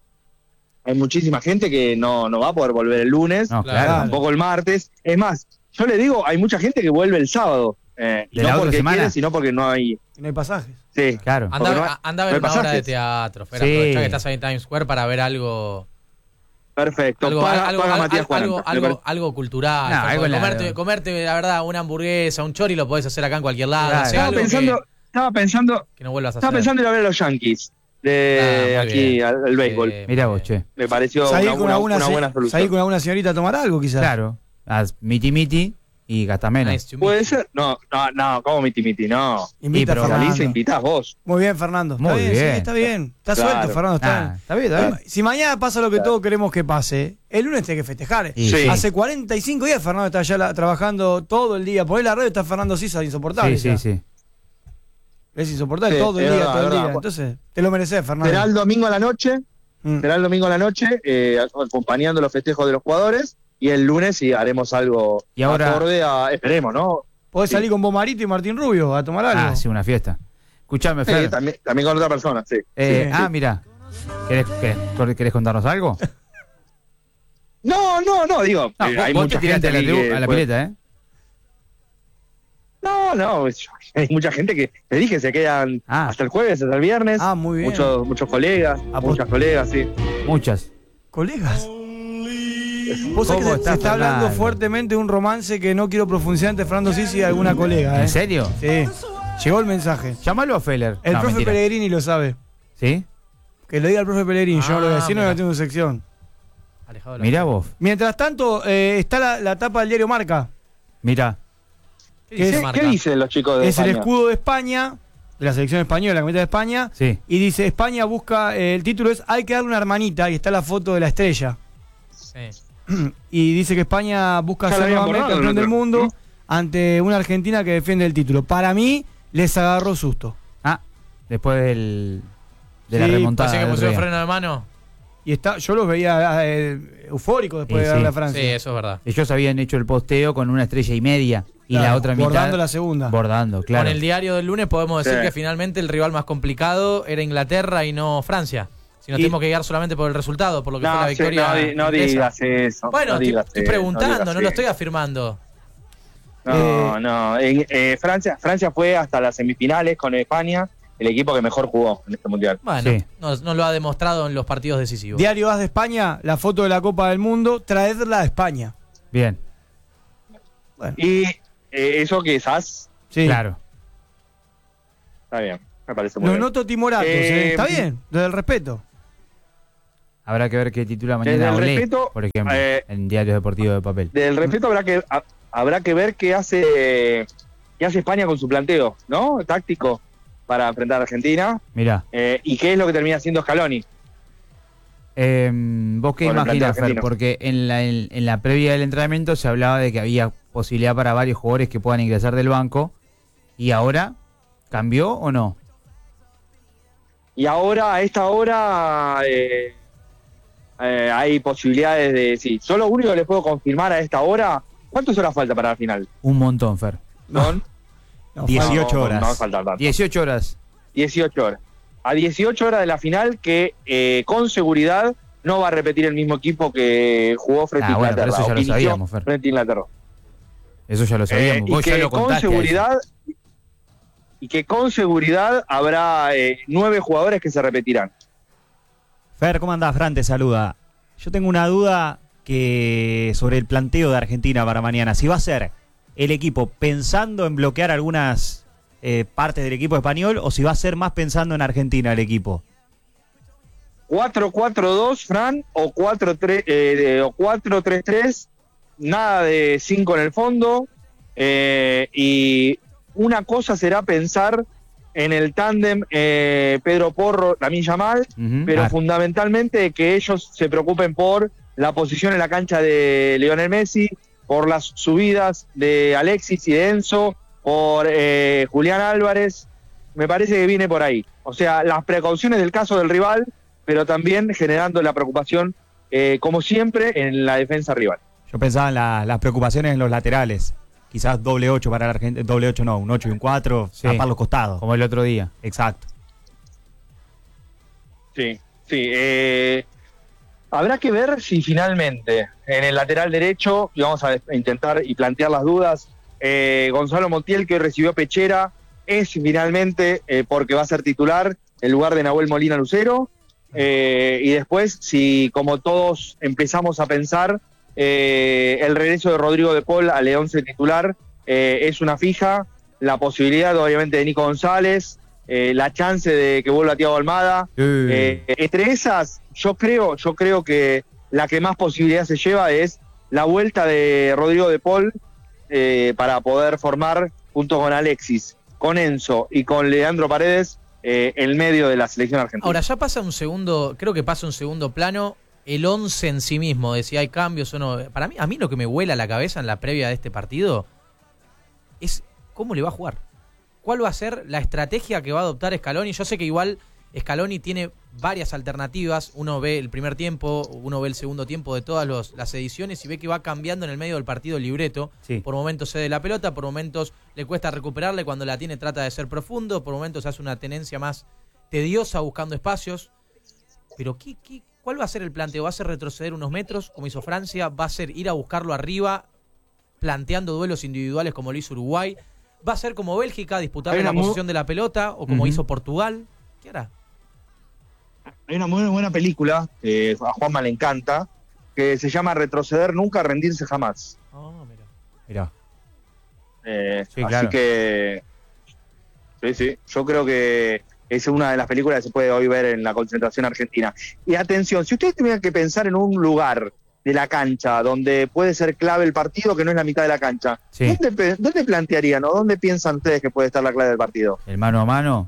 S9: hay muchísima gente que no, no va a poder volver el lunes,
S1: No,
S2: Claro.
S1: claro.
S9: tampoco el martes. Es más, yo le digo, hay mucha gente que vuelve el sábado. eh, y
S1: ¿De la
S9: no
S1: otra
S9: porque
S1: semana?
S9: quiere, sino porque no hay...
S6: Y no hay pasajes.
S9: Sí,
S1: Claro.
S2: Anda,
S9: Porque no hay-
S2: a- anda a
S9: no
S2: ver
S9: hay
S2: una obra de
S9: pasajes.
S2: teatro, Fer,
S1: Sí.
S2: aprovecha que estás ahí en Times Square para ver algo
S9: perfecto.
S2: algo,
S9: paga,
S2: algo,
S9: paga
S2: algo,
S9: Matías
S2: algo,
S9: cuarenta,
S2: algo,
S9: me
S2: algo,
S9: parece.
S2: algo cultural.
S1: No,
S2: Fer,
S1: algo
S2: porque
S1: en la-
S2: comerte, comerte, la verdad, una hamburguesa, un chori lo podés hacer acá en cualquier lado.
S1: Claro.
S2: o sea,
S9: Estaba
S2: algo
S9: pensando,
S2: que,
S9: estaba pensando,
S2: que no vuelvas a
S9: estaba
S2: hacer.
S9: pensando en ir a ver a los Yankees de
S2: Ah, muy
S9: aquí
S2: bien.
S9: al, al béisbol.
S2: Eh,
S1: Mirá
S2: muy
S1: vos,
S2: bien.
S1: che.
S9: Me pareció
S6: Salir
S9: una,
S6: con
S9: una-
S6: alguna,
S9: una
S6: se-
S9: buena solución.
S6: salir con alguna señorita a tomar algo, quizás.
S1: Claro. Haz miti miti y gastás menos.
S2: Nice to meet
S9: ¿Puede
S2: you.
S9: ser? No, no, no, ¿cómo miti miti? No.
S6: Invita
S1: Sí, pero
S6: a Fernando.
S9: Salís e invitás vos.
S6: Muy bien, Fernando. Está
S1: Muy
S6: bien,
S1: bien.
S6: sí, está bien. Está
S9: Claro.
S6: suelto, Fernando. Está
S1: Ah,
S6: bien.
S1: está bien, está bien.
S6: Si mañana pasa lo que todos queremos que pase, el lunes hay que festejar.
S1: Y
S9: Sí.
S6: Hace cuarenta y cinco días Fernando está allá la- trabajando todo el día. Por ahí la radio está Fernando Sisa, insoportable.
S1: Sí, sí,
S6: ya.
S1: sí.
S6: Es insoportable
S9: Sí,
S6: todo el
S9: es
S6: día,
S9: verdad,
S6: todo el
S9: es
S6: día.
S9: verdad.
S6: Entonces, te lo mereces, Fernando.
S9: Será el domingo a la noche,
S6: Mm.
S9: será el domingo a la noche, eh, acompañando los festejos de los jugadores, y el lunes sí haremos algo
S1: Y ahora-
S9: acorde a, esperemos, ¿no?
S6: Podés
S9: Sí.
S6: salir con Bomarito y Martín Rubio a tomar algo.
S1: Ah, sí, una fiesta. Escuchame,
S9: Sí,
S1: Fer.
S9: también, también con otra persona, sí.
S1: Eh,
S9: Sí,
S1: ah,
S9: sí.
S1: mira. ¿Querés, querés, querés contarnos algo?
S9: No, no, no, digo,
S1: No,
S9: eh,
S1: vos,
S9: hay
S1: vos
S9: mucha
S1: te tiraste
S9: gente
S1: a la,
S9: aquí
S1: tribu-
S9: que
S1: a la
S9: puede-
S1: pileta, ¿eh?
S9: No, no, es- hay mucha gente que, te dije, se quedan
S1: Ah.
S9: hasta el jueves, hasta el viernes.
S6: Ah, muy bien.
S9: Muchos, muchos colegas,
S6: Ah,
S9: muchas colegas, sí.
S1: Muchas.
S6: Colegas. Vos sabés que
S1: ¿Cómo
S6: se, se
S1: estás,
S6: está hablando
S1: Fernando?
S6: fuertemente de un romance que no quiero profundizar entre Fernando Sisi y alguna colega, ¿eh?
S1: ¿En serio?
S6: Sí. Llegó el mensaje.
S1: Llámalo a Feller.
S6: El
S1: No,
S6: profe
S1: mentira.
S6: Pellegrini lo sabe.
S1: ¿Sí?
S6: Que lo diga el profe Pellegrini, yo no lo voy a
S2: Ah,
S6: decir, no
S2: mira.
S6: lo tengo en sección.
S2: Alejado de la-
S1: Mirá vos.
S6: Mientras tanto, eh, está la, la tapa del diario Marca.
S1: Mirá.
S2: ¿Qué
S6: ¿Qué-
S2: dice
S9: ¿Qué,
S2: Marca?
S9: qué dicen los chicos de
S6: Es el
S9: España?
S6: escudo de España, de la selección española, la camiseta de España.
S1: Sí.
S6: Y dice, España busca, eh, el título es Hay que darle una hermanita, y está la foto de la estrella.
S2: Sí.
S6: Y dice que España busca
S9: Ya lo
S6: ser
S9: habían
S6: nuevamente
S9: borrado,
S6: campeón
S9: ¿no?
S6: del mundo ante una Argentina que defiende el título. Para mí, les agarró susto.
S1: Ah, después del, de la
S6: Sí,
S1: remontada.
S2: Así que
S1: del otro
S2: pusieron
S1: día.
S2: freno de mano.
S6: Y está, yo los veía eh, eufóricos después
S1: Sí,
S6: de darle
S1: sí.
S6: a Francia.
S2: Sí, eso es verdad.
S1: Ellos habían hecho el posteo con una estrella y media. Y
S6: Claro,
S1: la otra mitad.
S6: bordando la segunda.
S1: Bordando, claro.
S2: Con el diario del lunes podemos decir
S9: Sí.
S2: que finalmente el rival más complicado era Inglaterra y no Francia. Si no
S6: Y-
S2: tenemos que guiar solamente por el resultado, por lo que fue
S9: No,
S2: la
S9: sí,
S2: victoria.
S9: no, di- no
S2: inglesa.
S9: digas eso.
S2: Bueno,
S9: no
S2: estoy,
S9: digas
S2: estoy
S9: eso,
S2: preguntando, no,
S9: digas
S2: lo
S9: eso.
S2: estoy afirmando.
S9: No,
S6: Eh,
S9: no. En, eh, Francia, Francia fue hasta las semifinales con España, el equipo que mejor jugó en este mundial.
S2: Bueno,
S1: Sí.
S2: no, no lo ha demostrado en los partidos decisivos.
S6: Diario As de España, la foto de la Copa del Mundo, traedla a España.
S1: Bien.
S9: Y eh, eso que esas
S6: Sí.
S1: Claro.
S9: Está bien, me parece muy
S6: Lo
S9: bien.
S6: noto timoratos,
S9: Eh,
S6: ¿eh? Está bien, desde el respeto.
S1: Habrá que ver qué titula
S9: Desde
S1: mañana
S9: el
S1: Olé,
S9: respeto,
S1: por ejemplo,
S9: eh,
S1: en diarios deportivos de papel.
S9: Del respeto habrá que ha- habrá que ver qué hace qué hace España con su planteo, ¿no? Táctico para enfrentar a Argentina
S1: Mirá,
S9: eh, y qué es lo que termina haciendo Scaloni.
S1: eh, vos qué
S9: Con el planteo
S1: imaginás, Fer,
S9: argentino.
S1: porque en la, en, en la previa del entrenamiento se hablaba de que había posibilidad para varios jugadores que puedan ingresar del banco, y ahora, ¿cambió o no?
S9: Y ahora, a esta hora, eh, eh, hay posibilidades de... Sí, yo lo único que les puedo confirmar a esta hora, ¿cuántas horas falta para la final?
S1: Un montón, Fer.
S9: Son
S6: No,
S3: dieciocho
S9: no,
S3: horas.
S9: No, no falta tanto.
S1: dieciocho horas.
S9: dieciocho horas. A dieciocho horas de la final que eh, con seguridad no va a repetir el mismo equipo que jugó frente
S1: Ah,
S9: a
S1: bueno, pero
S9: Inglaterra.
S1: eso ya
S9: o
S1: lo
S9: que inició
S1: sabíamos, Fer.
S9: frente a Inglaterra.
S1: Eso ya lo sabíamos.
S9: Eh, y
S1: Vos ya
S9: que
S1: lo
S9: con
S1: contaste. a eso.
S9: seguridad y que con seguridad habrá eh, nueve jugadores que se repetirán.
S3: Fer, ¿cómo andás? Fran te saluda. Yo tengo una duda que sobre el planteo de Argentina para mañana. Si va a ser el equipo pensando en bloquear algunas eh, partes del equipo español o si va a ser más pensando en Argentina el equipo.
S9: cuatro cuatro dos, Fran, o cuatro tres eh, o cuatro tres tres, nada de cinco en el fondo. Eh, y una cosa será pensar en el tándem eh, Pedro Porro, Lamine Yamal,
S1: Ujú.
S9: pero
S1: Ah,
S9: fundamentalmente que ellos se preocupen por la posición en la cancha de Lionel Messi, por las subidas de Alexis y de Enzo, por eh, Julián Álvarez. Me parece que viene por ahí. O sea, las precauciones del caso del rival, pero también generando la preocupación, eh, como siempre, en la defensa rival.
S3: Yo pensaba en la- las preocupaciones en los laterales. Quizás doble ocho para la Argentina. Doble ocho no, un ocho y un cuatro.
S1: Sí.
S3: Tapar los costados.
S1: como el otro día.
S3: Exacto.
S9: Sí, sí. eh, habrá que ver si finalmente en el lateral derecho, y vamos a intentar y plantear las dudas, eh, Gonzalo Montiel, que hoy recibió Pechera, es finalmente, eh, porque va a ser titular, en lugar de Nahuel Molina Lucero. Eh, y después, si como todos empezamos a pensar, eh, el regreso de Rodrigo de Paul al once titular eh, es una fija, la posibilidad obviamente de Nico González, eh, la chance de que vuelva Thiago Almada. Eh, entre esas, yo creo, yo creo que la que más posibilidad se lleva es la vuelta de Rodrigo de Paul eh, para poder formar, junto con Alexis, con Enzo y con Leandro Paredes, eh, el medio de la selección argentina.
S2: Ahora ya pasa un segundo, creo que pasa un segundo plano el once en sí mismo, de si hay cambios o no. Para mí, a mí lo que me vuela la cabeza en la previa de este partido es cómo le va a jugar. ¿Cuál va a ser la estrategia que va a adoptar Scaloni? Yo sé que igual Scaloni tiene varias alternativas. Uno ve el primer tiempo, uno ve el segundo tiempo de todas los, las ediciones y ve que va cambiando en el medio del partido el libreto.
S1: Sí.
S2: Por momentos cede la pelota, por momentos le cuesta recuperarle, cuando la tiene trata de ser profundo, por momentos hace una tenencia más tediosa buscando espacios. Pero ¿qué, qué, ¿cuál va a ser el planteo? ¿Va a ser retroceder unos metros, como hizo Francia? ¿Va a ser ir a buscarlo arriba, planteando duelos individuales como lo hizo Uruguay? ¿Va a ser como Bélgica, disputar
S9: Hay
S2: la
S9: una mu-
S2: posición de la pelota, o como
S1: Ujú.
S2: hizo Portugal? ¿Qué hará?
S9: Hay una muy buena película que a Juanma le encanta, que se llama Retroceder Nunca, Rendirse Jamás.
S2: Oh, mira.
S3: Mirá.
S9: Eh,
S1: Sí,
S9: así
S1: claro.
S9: que sí, sí, yo creo que es una de las películas que se puede hoy ver en la concentración argentina. Y atención, si ustedes tuvieran que pensar en un lugar de la cancha donde puede ser clave el partido, que no es la mitad de la cancha,
S1: Sí.
S9: ¿dónde, pe- ¿dónde plantearían o dónde piensan ustedes que puede estar la clave del partido?
S1: El mano a mano.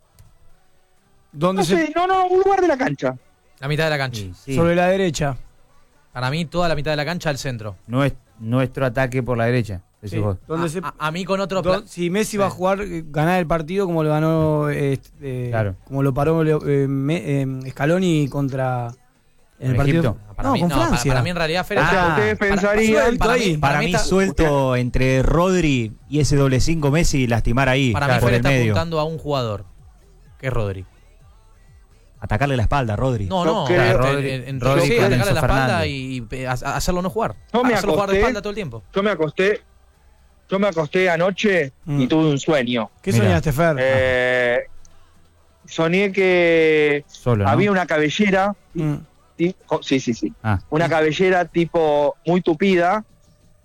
S6: ¿Dónde
S9: No
S6: se,
S9: sé, no, no, un lugar de la cancha.
S2: La mitad de la cancha.
S1: Sí, sí.
S6: Sobre la derecha.
S2: Para mí, toda la mitad de la cancha al centro.
S1: Nues- nuestro ataque por la derecha. Decís
S6: Sí.
S1: vos.
S6: ¿Dónde
S2: a,
S6: se-
S2: a- a mí con otro
S6: do-
S2: plan.
S6: si Messi
S2: Sí.
S6: va a jugar, eh, ganar el partido como lo ganó, eh, eh,
S1: Claro.
S6: como lo paró eh, me- eh, Scaloni contra en el
S1: ¿Con
S6: partido.
S1: Egipto?
S2: Para
S6: no,
S2: mí,
S6: con
S2: no, para,
S6: Francia.
S2: para mí en realidad Fer,
S3: Ah,
S2: está-
S9: ustedes
S2: para-
S9: pensarían-
S2: para, para mí,
S6: ahí.
S3: Para,
S2: para
S3: mí,
S2: está-
S3: suelto entre Rodri y ese doble cinco Messi, lastimar ahí,
S2: para mí
S3: por
S2: Fer
S3: el
S2: está
S3: medio.
S2: apuntando a un jugador, que es Rodri.
S3: Atacarle la espalda, Rodri.
S2: No,
S9: Yo
S2: no,
S9: creo-
S2: en-
S1: Rodri-
S2: en- en-
S1: Rodri
S2: sí,
S1: con
S2: atacarle
S1: Enzo
S2: la espalda
S1: Fernández.
S2: y, y a- a hacerlo no jugar.
S9: Yo me
S2: hacerlo jugar de
S9: acosté-
S2: espalda todo el tiempo.
S9: Yo me acosté, yo me acosté anoche
S6: Mm.
S9: y tuve un sueño.
S6: ¿Qué
S1: Mira.
S6: soñaste, Fer?
S9: Eh, soñé que
S1: Solo, ¿no?
S9: había una cabellera,
S6: Mm.
S9: tipo, sí, sí, sí,
S1: Ah,
S9: una cabellera tipo muy tupida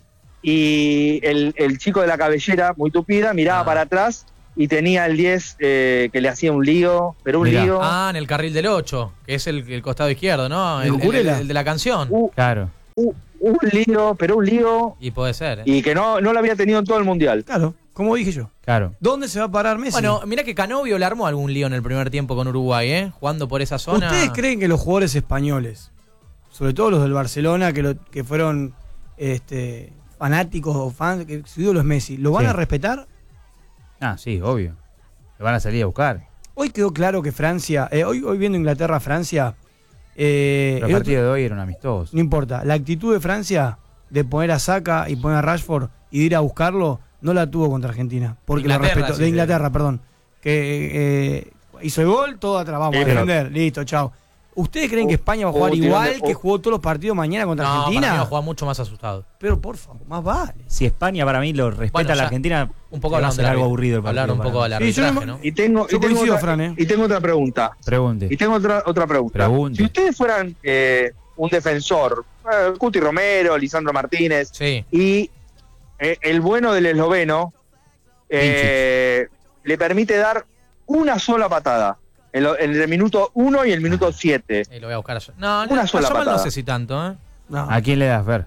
S9: y el, el chico de la cabellera, muy tupida, miraba
S2: Ah.
S9: para atrás y tenía el diez eh, que le hacía un lío, pero un
S1: Mirá.
S9: lío.
S2: Ah, en el carril del ocho, que es el, el costado izquierdo, ¿no?
S6: ¿El
S2: El, el-
S6: Cucurella?
S2: el de la canción.
S9: Uh,
S1: Claro.
S9: uh, un lío, pero un lío,
S2: Y puede ser. ¿eh?
S9: y que no, no lo había tenido en todo el mundial.
S6: Claro, como dije yo.
S1: Claro.
S6: ¿Dónde se va a parar Messi?
S2: Bueno, mirá que Canovio le armó algún lío en el primer tiempo con Uruguay, ¿eh? Jugando por esa zona.
S6: ¿Ustedes creen que los jugadores españoles, sobre todo los del Barcelona, que, lo, que fueron este, fanáticos o fans, que su ídolo es Messi, ¿lo van
S1: Sí.
S6: a respetar?
S1: Ah, sí, obvio. Lo van a salir a buscar.
S6: Hoy quedó claro que Francia, eh, hoy, hoy viendo Inglaterra-Francia, eh,
S1: Pero
S6: el
S1: el
S6: otro-
S1: partido de hoy eran amistosos.
S6: no importa, la actitud de Francia de poner a Saka y poner a Rashford y de ir a buscarlo, no la tuvo contra Argentina. Porque la
S2: Inglaterra,
S6: respetó,
S2: sí,
S6: de
S2: sí.
S6: Inglaterra, perdón. Que eh, hizo el gol, todo atrás, vamos a
S9: Sí,
S6: defender, listo, chao. ¿Ustedes creen que España va a jugar
S9: Oh, tirón
S6: igual
S9: de-
S6: que
S9: oh.
S6: jugó todos los partidos mañana contra
S2: No, para mí
S6: Argentina?
S2: va a jugar mucho más asustado.
S6: Pero por favor, más vale.
S3: Si España para mí lo respeta
S2: Bueno,
S3: a la
S2: ya
S3: Argentina,
S2: Un poco
S3: va a
S2: hablando
S3: ser
S2: del
S3: algo
S2: arbit-
S3: aburrido el
S2: Hablar
S3: partido
S2: un
S3: para
S2: poco
S3: mí.
S2: del
S6: Sí, yo
S2: arbitraje,
S6: no-
S2: ¿no?
S9: Y tengo,
S6: Yo
S9: y tengo
S6: coincido,
S9: otra,
S6: Fran, ¿eh?
S9: y tengo otra pregunta.
S1: Pregunte.
S9: Y tengo otra, otra pregunta.
S1: Pregunte.
S9: Si ustedes fueran eh, un defensor, eh, Cuti Romero, Lisandro Martínez,
S2: Sí.
S9: y eh, el bueno del esloveno eh, le permite dar una sola patada en, lo- en el minuto uno y el minuto siete.
S2: Eh, lo voy a buscar yo. No,
S9: Una
S2: no,
S9: sola
S2: Yamal no
S9: patada.
S2: sé si tanto, ¿eh?
S6: No,
S1: ¿A quién le das, Fer?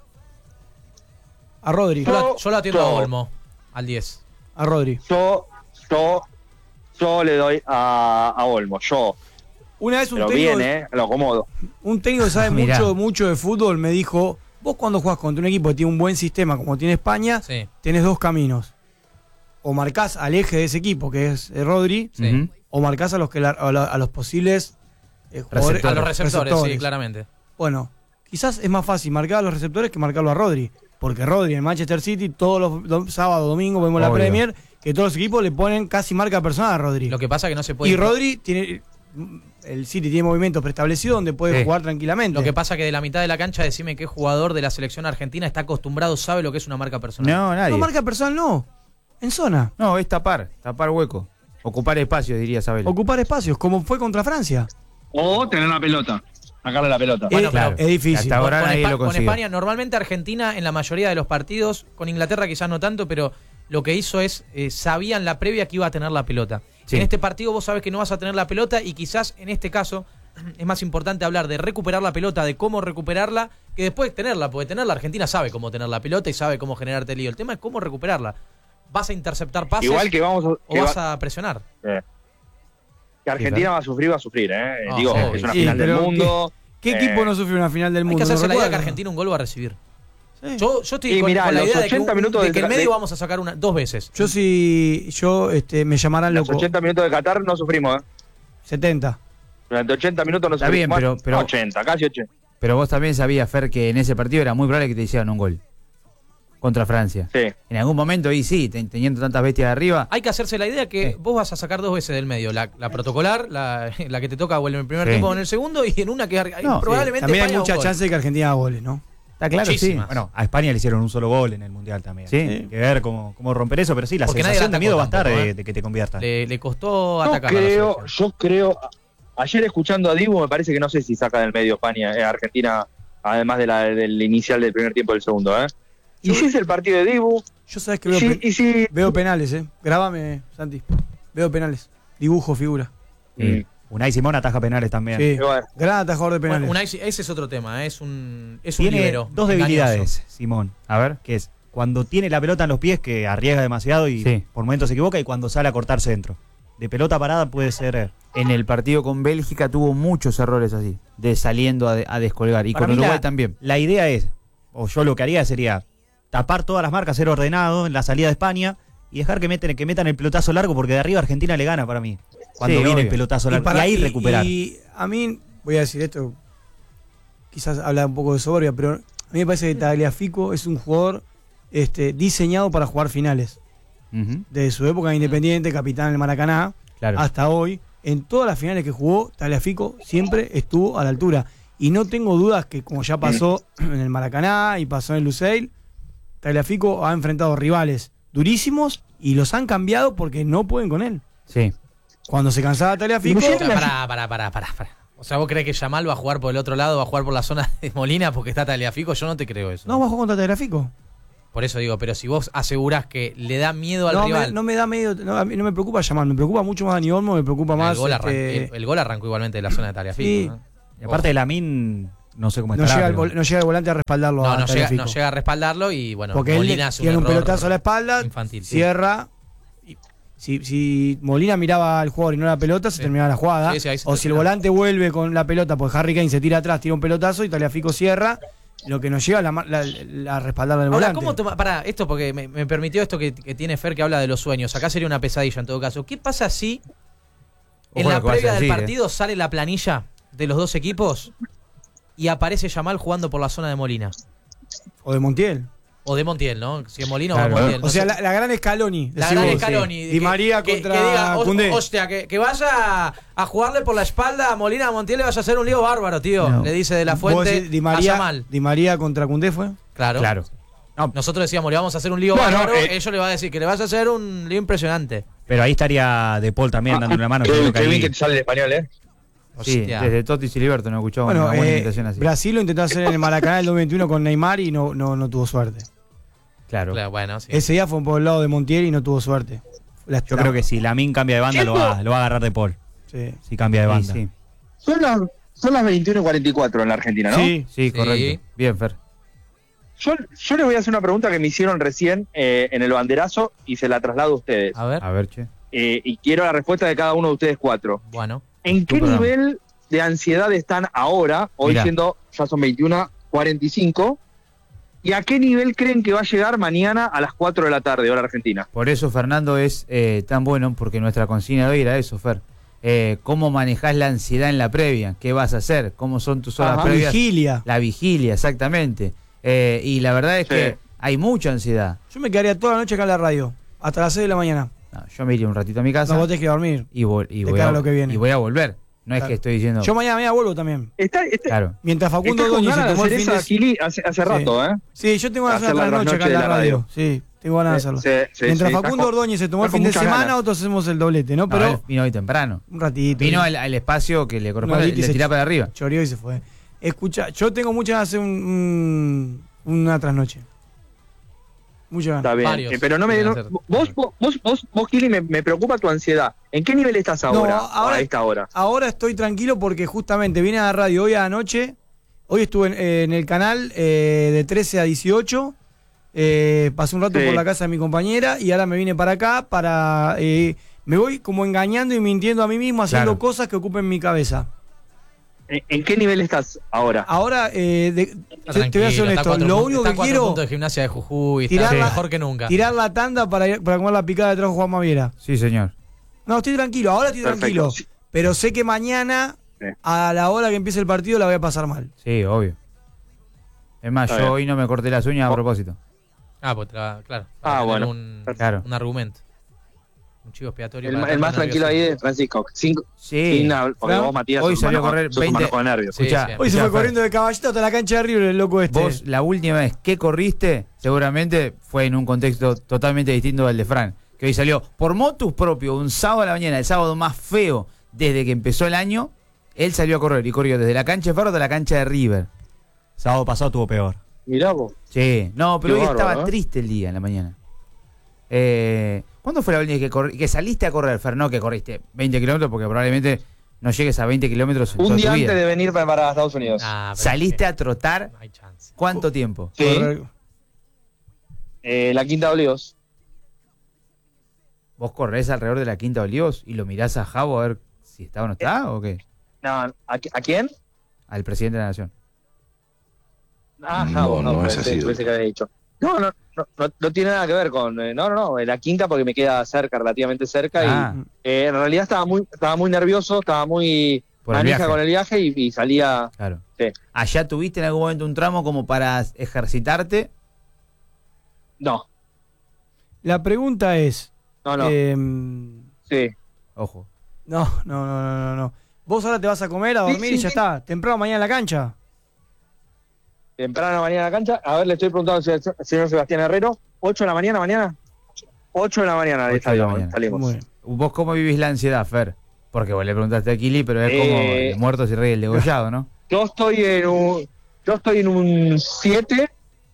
S6: a Rodri.
S2: Yo, lo- yo lo atiendo a
S9: Yo-
S2: Olmo, al diez.
S6: A Rodri.
S9: Yo, yo, yo le doy a, a Olmo, yo.
S6: Una vez un
S9: Pero
S6: técnico,
S9: bien, ¿eh? Lo acomodo.
S6: un técnico que sabe
S1: Mirá.
S6: mucho, mucho de fútbol me dijo, vos cuando jugás contra un equipo que tiene un buen sistema como tiene España,
S2: Sí.
S6: tenés dos caminos. O marcás al eje de ese equipo, que es eh, Rodri,
S2: Sí.
S1: Ujú.
S6: o marcás a los, que la- a, la- a los posibles eh, jugadores-
S2: A los receptores, sí,
S6: receptores.
S2: claramente.
S6: Bueno, quizás es más fácil marcar a los receptores que marcarlo a Rodri. Porque Rodri en Manchester City, todos los do- sábados, domingos, vemos la
S1: Obvio.
S6: Premier, que todos los equipos le ponen casi marca personal a Rodri.
S2: Lo que pasa es que no se puede.
S6: Y Rodri tiene. El City tiene movimientos preestablecidos donde puede
S1: Sí.
S6: jugar tranquilamente.
S2: Lo que pasa es que de la mitad de la cancha, decime qué jugador de la selección argentina está acostumbrado, sabe lo que es una marca personal.
S1: No, nadie.
S6: No, marca personal no. En zona.
S1: No, es tapar, tapar hueco. Ocupar espacios, diría Sabel.
S6: Ocupar espacios, como fue contra Francia.
S9: O tener la pelota. Sacarle la pelota.
S6: Bueno,
S1: claro.
S6: es difícil.
S1: Hasta ahora
S2: con,
S1: nadie
S2: Espa-
S1: lo
S2: con
S1: consiguió.
S2: España, normalmente Argentina en la mayoría de los partidos, con Inglaterra quizás no tanto, pero lo que hizo es, eh, sabían la previa que iba a tener la pelota.
S1: Sí.
S2: En este partido vos sabés que no vas a tener la pelota y quizás en este caso es más importante hablar de recuperar la pelota, de cómo recuperarla, que después tenerla, porque tenerla Argentina sabe cómo tener la pelota y sabe cómo generarte lío. El tema es cómo recuperarla. ¿Vas a interceptar pases
S9: Igual que vamos a,
S2: o
S9: que
S2: vas
S9: va-
S2: a presionar?
S9: eh, que Argentina va a sufrir, va a sufrir, ¿eh?
S2: Ah,
S9: Digo,
S2: sí.
S9: es una
S6: Sí,
S9: final del
S6: pero
S9: mundo.
S6: ¿Qué
S9: Eh,
S6: equipo no sufrió una final del
S2: Hay
S6: mundo?
S2: que hacerse
S6: ¿No
S2: la idea que
S6: recuerdan?
S2: Argentina un gol va a recibir.
S6: Sí.
S2: Yo, yo estoy
S9: Y
S2: con,
S9: mirá,
S2: con la
S9: los
S2: idea de que,
S9: ochenta
S2: un-
S9: minutos
S2: de
S9: de
S2: que en
S9: tra-
S2: medio
S9: de-
S2: vamos a sacar una dos veces.
S6: Yo sí, yo este, me llamaran
S9: Los
S6: loco.
S9: ochenta minutos de Qatar no sufrimos, ¿eh?
S6: setenta.
S9: Durante ochenta minutos no
S1: Está
S9: sufrimos.
S1: bien, pero- pero-
S9: ochenta, casi ochenta.
S1: Pero vos también sabías, Fer, que en ese partido era muy probable que te hicieran un gol. Contra Francia.
S9: Sí.
S1: En algún momento, y sí, ten- teniendo tantas bestias de arriba.
S2: Hay que hacerse la idea que
S1: Sí.
S2: vos vas a sacar dos veces del medio. La, la protocolar, la, la que te toca o en el primer
S1: Sí.
S2: tiempo o en el segundo, y en una que ar-
S1: No,
S2: probablemente
S6: También hay
S2: España
S6: mucha
S2: un gol.
S6: chance de que Argentina haga goles, ¿no?
S1: Está claro, sí.
S2: Muchísimas.
S3: Bueno, a España le hicieron un solo gol en el Mundial también.
S1: Sí.
S3: Hay que ver cómo, cómo romper eso, pero sí, la
S2: Porque nadie
S3: sensación
S2: la
S3: de miedo va a
S2: atacó
S3: estar
S2: tampoco,
S3: de,
S2: ¿eh?
S3: de que te convierta.
S2: Le, le costó
S9: Yo
S2: atacar
S9: creo, yo creo. Ayer escuchando a Dibu, me parece que no sé si saca del medio España, eh, Argentina, además de la, del inicial del primer tiempo del segundo, ¿eh? Y
S6: Yo-
S9: si es el partido de Dibu,
S6: Yo sabes que
S9: y
S6: veo,
S9: si,
S6: pe-
S9: y si-
S6: veo penales, ¿eh? Grábame, Santi. Veo penales. Dibujo, figura.
S3: Sí. Unai Simón ataja penales también.
S6: Sí.
S9: y bueno,
S6: Gran atajador de
S2: Bueno,
S6: penales.
S2: Unai- ese es otro tema, ¿eh? es un, es un
S3: Tiene
S2: libero.
S3: dos
S2: engañoso.
S3: debilidades, Simón.
S1: A ver.
S3: Que es cuando tiene la pelota en los pies, que arriesga demasiado y
S1: Sí.
S3: por momentos se equivoca, y cuando sale a cortar centro. De pelota parada puede ser.
S1: En el partido con Bélgica tuvo muchos errores así, de saliendo a, de- a descolgar. Y
S3: Para
S1: con
S3: mí
S1: Uruguay
S3: la,
S1: también.
S3: La idea es, o yo lo que haría sería tapar todas las marcas, ser ordenado en la salida de España y dejar que, meten, que metan el pelotazo largo, porque de arriba Argentina le gana para mí. Cuando
S1: Sí,
S3: viene
S1: obvio.
S3: el pelotazo largo. Y,
S6: para-
S3: ahí
S6: y-
S3: recuperar.
S6: Y a mí, voy a decir esto, quizás habla un poco de soberbia, pero a mí me parece que Tagliafico es un jugador este, diseñado para jugar finales.
S1: Ujú,
S6: Desde su época de Independiente, capitán del Maracaná,
S1: claro.
S6: hasta hoy, en todas las finales que jugó, Tagliafico siempre estuvo a la altura. Y no tengo dudas que, como ya pasó en el Maracaná y pasó en el Lusail, Tagliafico ha enfrentado rivales durísimos y los han cambiado porque no pueden con él.
S1: Sí.
S6: Cuando se cansaba Tagliafico,
S2: O sea, pará, pará, pará, pará, pará. O sea, ¿vos crees que Yamal va a jugar por el otro lado, va a jugar por la zona de Molina porque está Tagliafico? Yo no te creo eso.
S6: no bajó contra Tagliafico.
S2: Por eso digo, pero si vos asegurás que le da miedo al
S6: No
S2: rival.
S6: me, no me da medio, no, a mí no me preocupa llamar, me preocupa mucho más Dani Olmo, me preocupa más.
S2: el, gol
S6: este,
S2: arran- el, el gol arrancó igualmente de la zona de Tagliafico.
S6: Sí.
S2: ¿no?
S3: Y aparte de Lamine, no sé cómo
S6: no,
S3: estará.
S6: llega el,
S3: pero-
S6: vol- no llega el volante a respaldarlo.
S2: No,
S6: a
S2: no llega,
S6: Tagliafico.
S2: no llega a respaldarlo y bueno,
S6: Porque
S2: Molina
S6: él
S2: hace
S6: tiene un,
S2: error
S6: pelotazo a la espalda,
S2: infantil. sí.
S6: cierra. y si, si Molina miraba al jugador y no la pelota, se
S2: Sí.
S6: terminaba la jugada.
S2: Sí, sí, ahí se
S6: o si el
S2: termina.
S6: volante vuelve con la pelota, pues Harry Kane se tira atrás, tira un pelotazo y Tagliafico cierra. Lo que nos lleva a la, ma- la, la respaldarlo del
S2: Ahora,
S6: volante.
S2: ¿cómo toma, para esto porque me, me permitió esto que, que tiene Fer que habla de los sueños? Acá sería una pesadilla en todo caso. ¿Qué pasa si en
S1: Ojo
S2: la
S1: lo que vas a
S2: previa del
S1: decir,
S2: partido sale la planilla de los dos equipos y aparece Yamal jugando por la zona de Molina?
S6: O de Montiel.
S2: O de Montiel, ¿no? Si es Molina
S1: Claro.
S2: o de Montiel. no
S6: O sea,
S2: sé.
S6: la, la gran Scaloni.
S2: La
S6: decís
S2: gran
S6: vos.
S2: Scaloni.
S6: Di María
S2: que,
S6: contra
S2: que diga, "Ho-
S6: Koundé".
S2: hostia, que, que vaya a, a jugarle por la espalda a Molina a Montiel le vas a hacer un lío bárbaro, tío.
S6: No.
S2: Le dice de la
S6: Vos
S2: Fuente
S6: decís Di
S2: a
S6: María,
S2: Yamal.
S6: Di María contra Koundé fue.
S2: Claro.
S1: Claro.
S2: Nosotros decíamos, le vamos a hacer un lío
S9: Bueno,
S2: bárbaro.
S9: eh,
S2: Ellos le va a decir que le vas a hacer un lío impresionante.
S3: Pero ahí estaría De Paul también dando una mano.
S9: Qué,
S3: yo creo que
S9: qué
S3: ahí-
S9: bien que te sale el español, ¿eh?
S1: Sí,
S2: Hostia.
S1: desde Totti y Siliberto no escuchamos
S6: Bueno,
S1: una buena
S6: eh,
S1: imitación así.
S6: Brasil lo intentó hacer en el Maracaná el dos mil veintiuno con Neymar y no, no, no tuvo suerte.
S1: Claro.
S2: Claro, bueno, sí.
S6: Ese día fue por el lado de Montiel y no tuvo suerte. La-
S3: Yo
S6: la-
S3: creo que si Lamine cambia de banda, lo va, lo va a agarrar De Paul.
S6: Sí,
S3: Si cambia de
S1: Sí,
S3: banda.
S1: sí.
S9: Son las, son las veintiuno y cuarenta y cuatro en la Argentina, ¿no?
S6: sí.
S1: Sí,
S2: Sí.
S1: correcto. Bien, Fer.
S9: Yo, yo les voy a hacer una pregunta que me hicieron recién eh, en el banderazo y se la traslado a ustedes.
S2: A ver,
S1: A ver, che.
S9: Eh, y quiero la respuesta de cada uno de ustedes cuatro.
S2: bueno.
S9: ¿En
S1: Tu
S9: qué
S1: programa.
S9: nivel de ansiedad están ahora, hoy
S1: Mirá.
S9: siendo, ya son veintiuno cuarenta y cinco, y a qué nivel creen que va a llegar mañana a las cuatro de la tarde, hora argentina?
S1: Por eso Fernando es eh, tan bueno, porque nuestra consigna de hoy era eso, Fer. Eh, ¿Cómo manejás la ansiedad en la previa? ¿Qué vas a hacer? ¿Cómo son tus horas
S9: Ajá.
S1: previas?
S6: Vigilia.
S1: La vigilia, exactamente. Eh, y la verdad es
S9: Sí.
S1: que hay mucha ansiedad.
S6: Yo me quedaría toda la noche acá en la radio. Hasta las seis de la mañana.
S1: No, yo me iría un ratito a mi casa
S6: No, vos tenés que ir a dormir.
S1: y, vol- y
S6: de
S1: voy
S6: cara
S1: a,
S6: a lo que viene.
S1: y voy a volver. No es
S6: Claro.
S1: que estoy diciendo...
S6: Yo mañana, mañana vuelvo también.
S9: Está, está,
S1: Claro.
S6: Mientras Facundo
S9: está con
S6: Ordóñez se
S9: ganas de
S6: tomó el
S9: hacer
S6: fin
S9: esa,
S6: de...
S9: Gili, hace, hace
S6: Sí.
S9: rato, ¿eh?
S6: Sí, yo tengo ganas de
S9: Hacer
S6: hacer
S9: la
S6: la noche acá en
S9: trasnoche
S6: la
S9: de la
S6: radio.
S9: radio.
S6: Sí, tengo ganas de hacerlo.
S9: Sí, sí,
S6: Mientras
S9: sí,
S6: Facundo
S9: está con-
S6: Ordóñez se tomó el
S9: está con
S6: fin de
S9: muchas
S6: semana,
S9: ganas.
S6: nosotros hacemos el doblete, ¿no?
S1: No, él
S6: Pero
S1: vino hoy temprano.
S6: un ratito.
S1: Vino al, al espacio que le corresponde,
S6: Una horita y
S1: le
S6: se
S1: tirá
S6: ch-
S1: para arriba.
S6: choreó y se fue. Escucha, yo tengo muchas ganas de hacer un, un- una trasnoche. Muchas
S9: Está
S6: ganas.
S9: bien.
S2: Varios
S9: Eh, pero no me.
S2: quieren
S9: no-
S2: hacer.
S9: vos, vos, vos, vos, vos, Gili, me, me preocupa tu ansiedad. ¿En qué nivel estás ahora?
S6: No, ahora-
S9: a esta hora.
S6: Ahora estoy tranquilo porque justamente vine a la radio hoy a la noche. Hoy estuve en, eh, en el canal eh, de trece a dieciocho. Eh, pasé un rato
S9: Sí.
S6: por la casa de mi compañera y ahora me vine para acá para... eh, me voy como engañando y mintiendo a mí mismo, haciendo
S1: Claro.
S6: cosas que ocupen mi cabeza.
S9: ¿En, en qué nivel estás ahora?
S6: Ahora, eh, de-
S2: Está
S6: te, te voy a ser
S2: tranquilo, está
S6: honesto,
S2: cuatro
S6: lo
S2: pun-
S6: único
S2: está
S6: que
S2: cuatro
S6: quiero
S2: puntos de Gimnasia de Jujuy, está
S6: tirar la-
S2: mejor que nunca.
S6: tirar la tanda para, ir- para comer la picada de trajo Juan Maviera.
S1: Sí, señor.
S6: No, estoy tranquilo, ahora estoy
S9: Perfecto.
S6: tranquilo.
S9: Sí.
S6: Pero sé que mañana,
S9: Sí.
S6: a la hora que empiece el partido, la voy a pasar mal.
S1: Sí, obvio. Es más,
S9: Está
S1: yo
S9: bien.
S1: hoy no me corté las uñas a
S9: Oh.
S1: propósito.
S2: Ah, pues tra- claro.
S9: Ah,
S2: para tener
S9: bueno.
S2: Un,
S1: Claro.
S2: un argumento. Un chivo expiatorio.
S9: El,
S2: para
S9: ma- el
S2: tanto
S9: más tranquilo ahí
S2: nerviosismo.
S9: es Francisco. Cinco,
S1: Sí.
S9: sin nada, porque
S6: Fran,
S9: vos, Matías,
S1: hoy
S9: sos
S1: salió a
S9: humano-
S1: correr
S9: sos
S1: veinte
S9: humano con nervios.
S2: Sí,
S1: Escuchá,
S2: sí.
S6: Hoy se
S1: escuchá,
S6: fue
S1: Fer,
S6: corriendo de caballito hasta la cancha de River, el loco este.
S1: Vos, la última vez que corriste, seguramente fue en un contexto totalmente distinto al de Fran. Que hoy salió por motus propio, un sábado a la mañana, el sábado más feo desde que empezó el año. Él salió a correr y corrió desde la cancha de Ferro hasta la cancha de River.
S3: Sábado pasado tuvo peor.
S9: Mirá vos.
S1: Sí, no, pero
S9: Qué
S1: hoy
S9: bárbaro,
S1: estaba
S9: ¿eh?
S1: triste el día en la mañana. Eh, ¿Cuándo fue la última vez que, corri- que saliste a correr, Fer? No que corriste veinte kilómetros, porque probablemente no llegues a veinte kilómetros en
S9: Un
S1: toda
S9: día
S1: tu
S9: antes
S1: vida.
S9: de venir para, para Estados Unidos.
S2: Ah, pero
S1: ¿Saliste
S2: es
S1: a trotar?
S2: que no hay chance.
S1: ¿Cuánto tiempo?
S9: Sí.
S6: Correr-
S9: Eh, la Quinta de Olivos.
S1: ¿Vos corres alrededor de la Quinta de Olivos y lo mirás a Javo a ver si está o no está o qué?
S9: No, ¿a, a quién?
S1: Al presidente de la Nación.
S9: Ah,
S7: No,
S9: Javo,
S7: no,
S9: no,
S7: es
S9: pensé,
S7: así.
S9: pensé que había dicho. No, no, no, no, no tiene nada que ver con. eh, no, no, no, en la Quinta porque me queda cerca, relativamente cerca.
S1: Ah,
S9: Y eh, en realidad estaba muy, estaba muy nervioso, estaba muy
S1: por el
S9: manija
S1: viaje.
S9: con el viaje y, y salía.
S1: Claro.
S9: Sí.
S1: ¿Allá tuviste en algún momento un tramo como para ejercitarte?
S9: No,
S6: La pregunta es...
S9: no, no.
S6: em,
S9: sí.
S1: Ojo.
S6: no, no, no, no, no, no. Vos ahora te vas a comer, a
S9: Sí,
S6: dormir
S9: sí,
S6: y ya
S9: sí.
S6: está. Temprano mañana en la cancha.
S9: Temprano mañana en la cancha. A ver, le estoy preguntando al señor- señor Sebastián Herrero. ¿ocho de la mañana mañana? ocho de la mañana
S1: Ocho de la
S9: salimos.
S1: mañana.
S9: salimos.
S6: Muy bien.
S1: ¿Vos cómo vivís la ansiedad, Fer? Porque vos le preguntaste a Kili, pero es como
S9: Eh,
S1: el muerto y rey el degollado, ¿no?
S9: Yo estoy en un. Yo estoy en un siete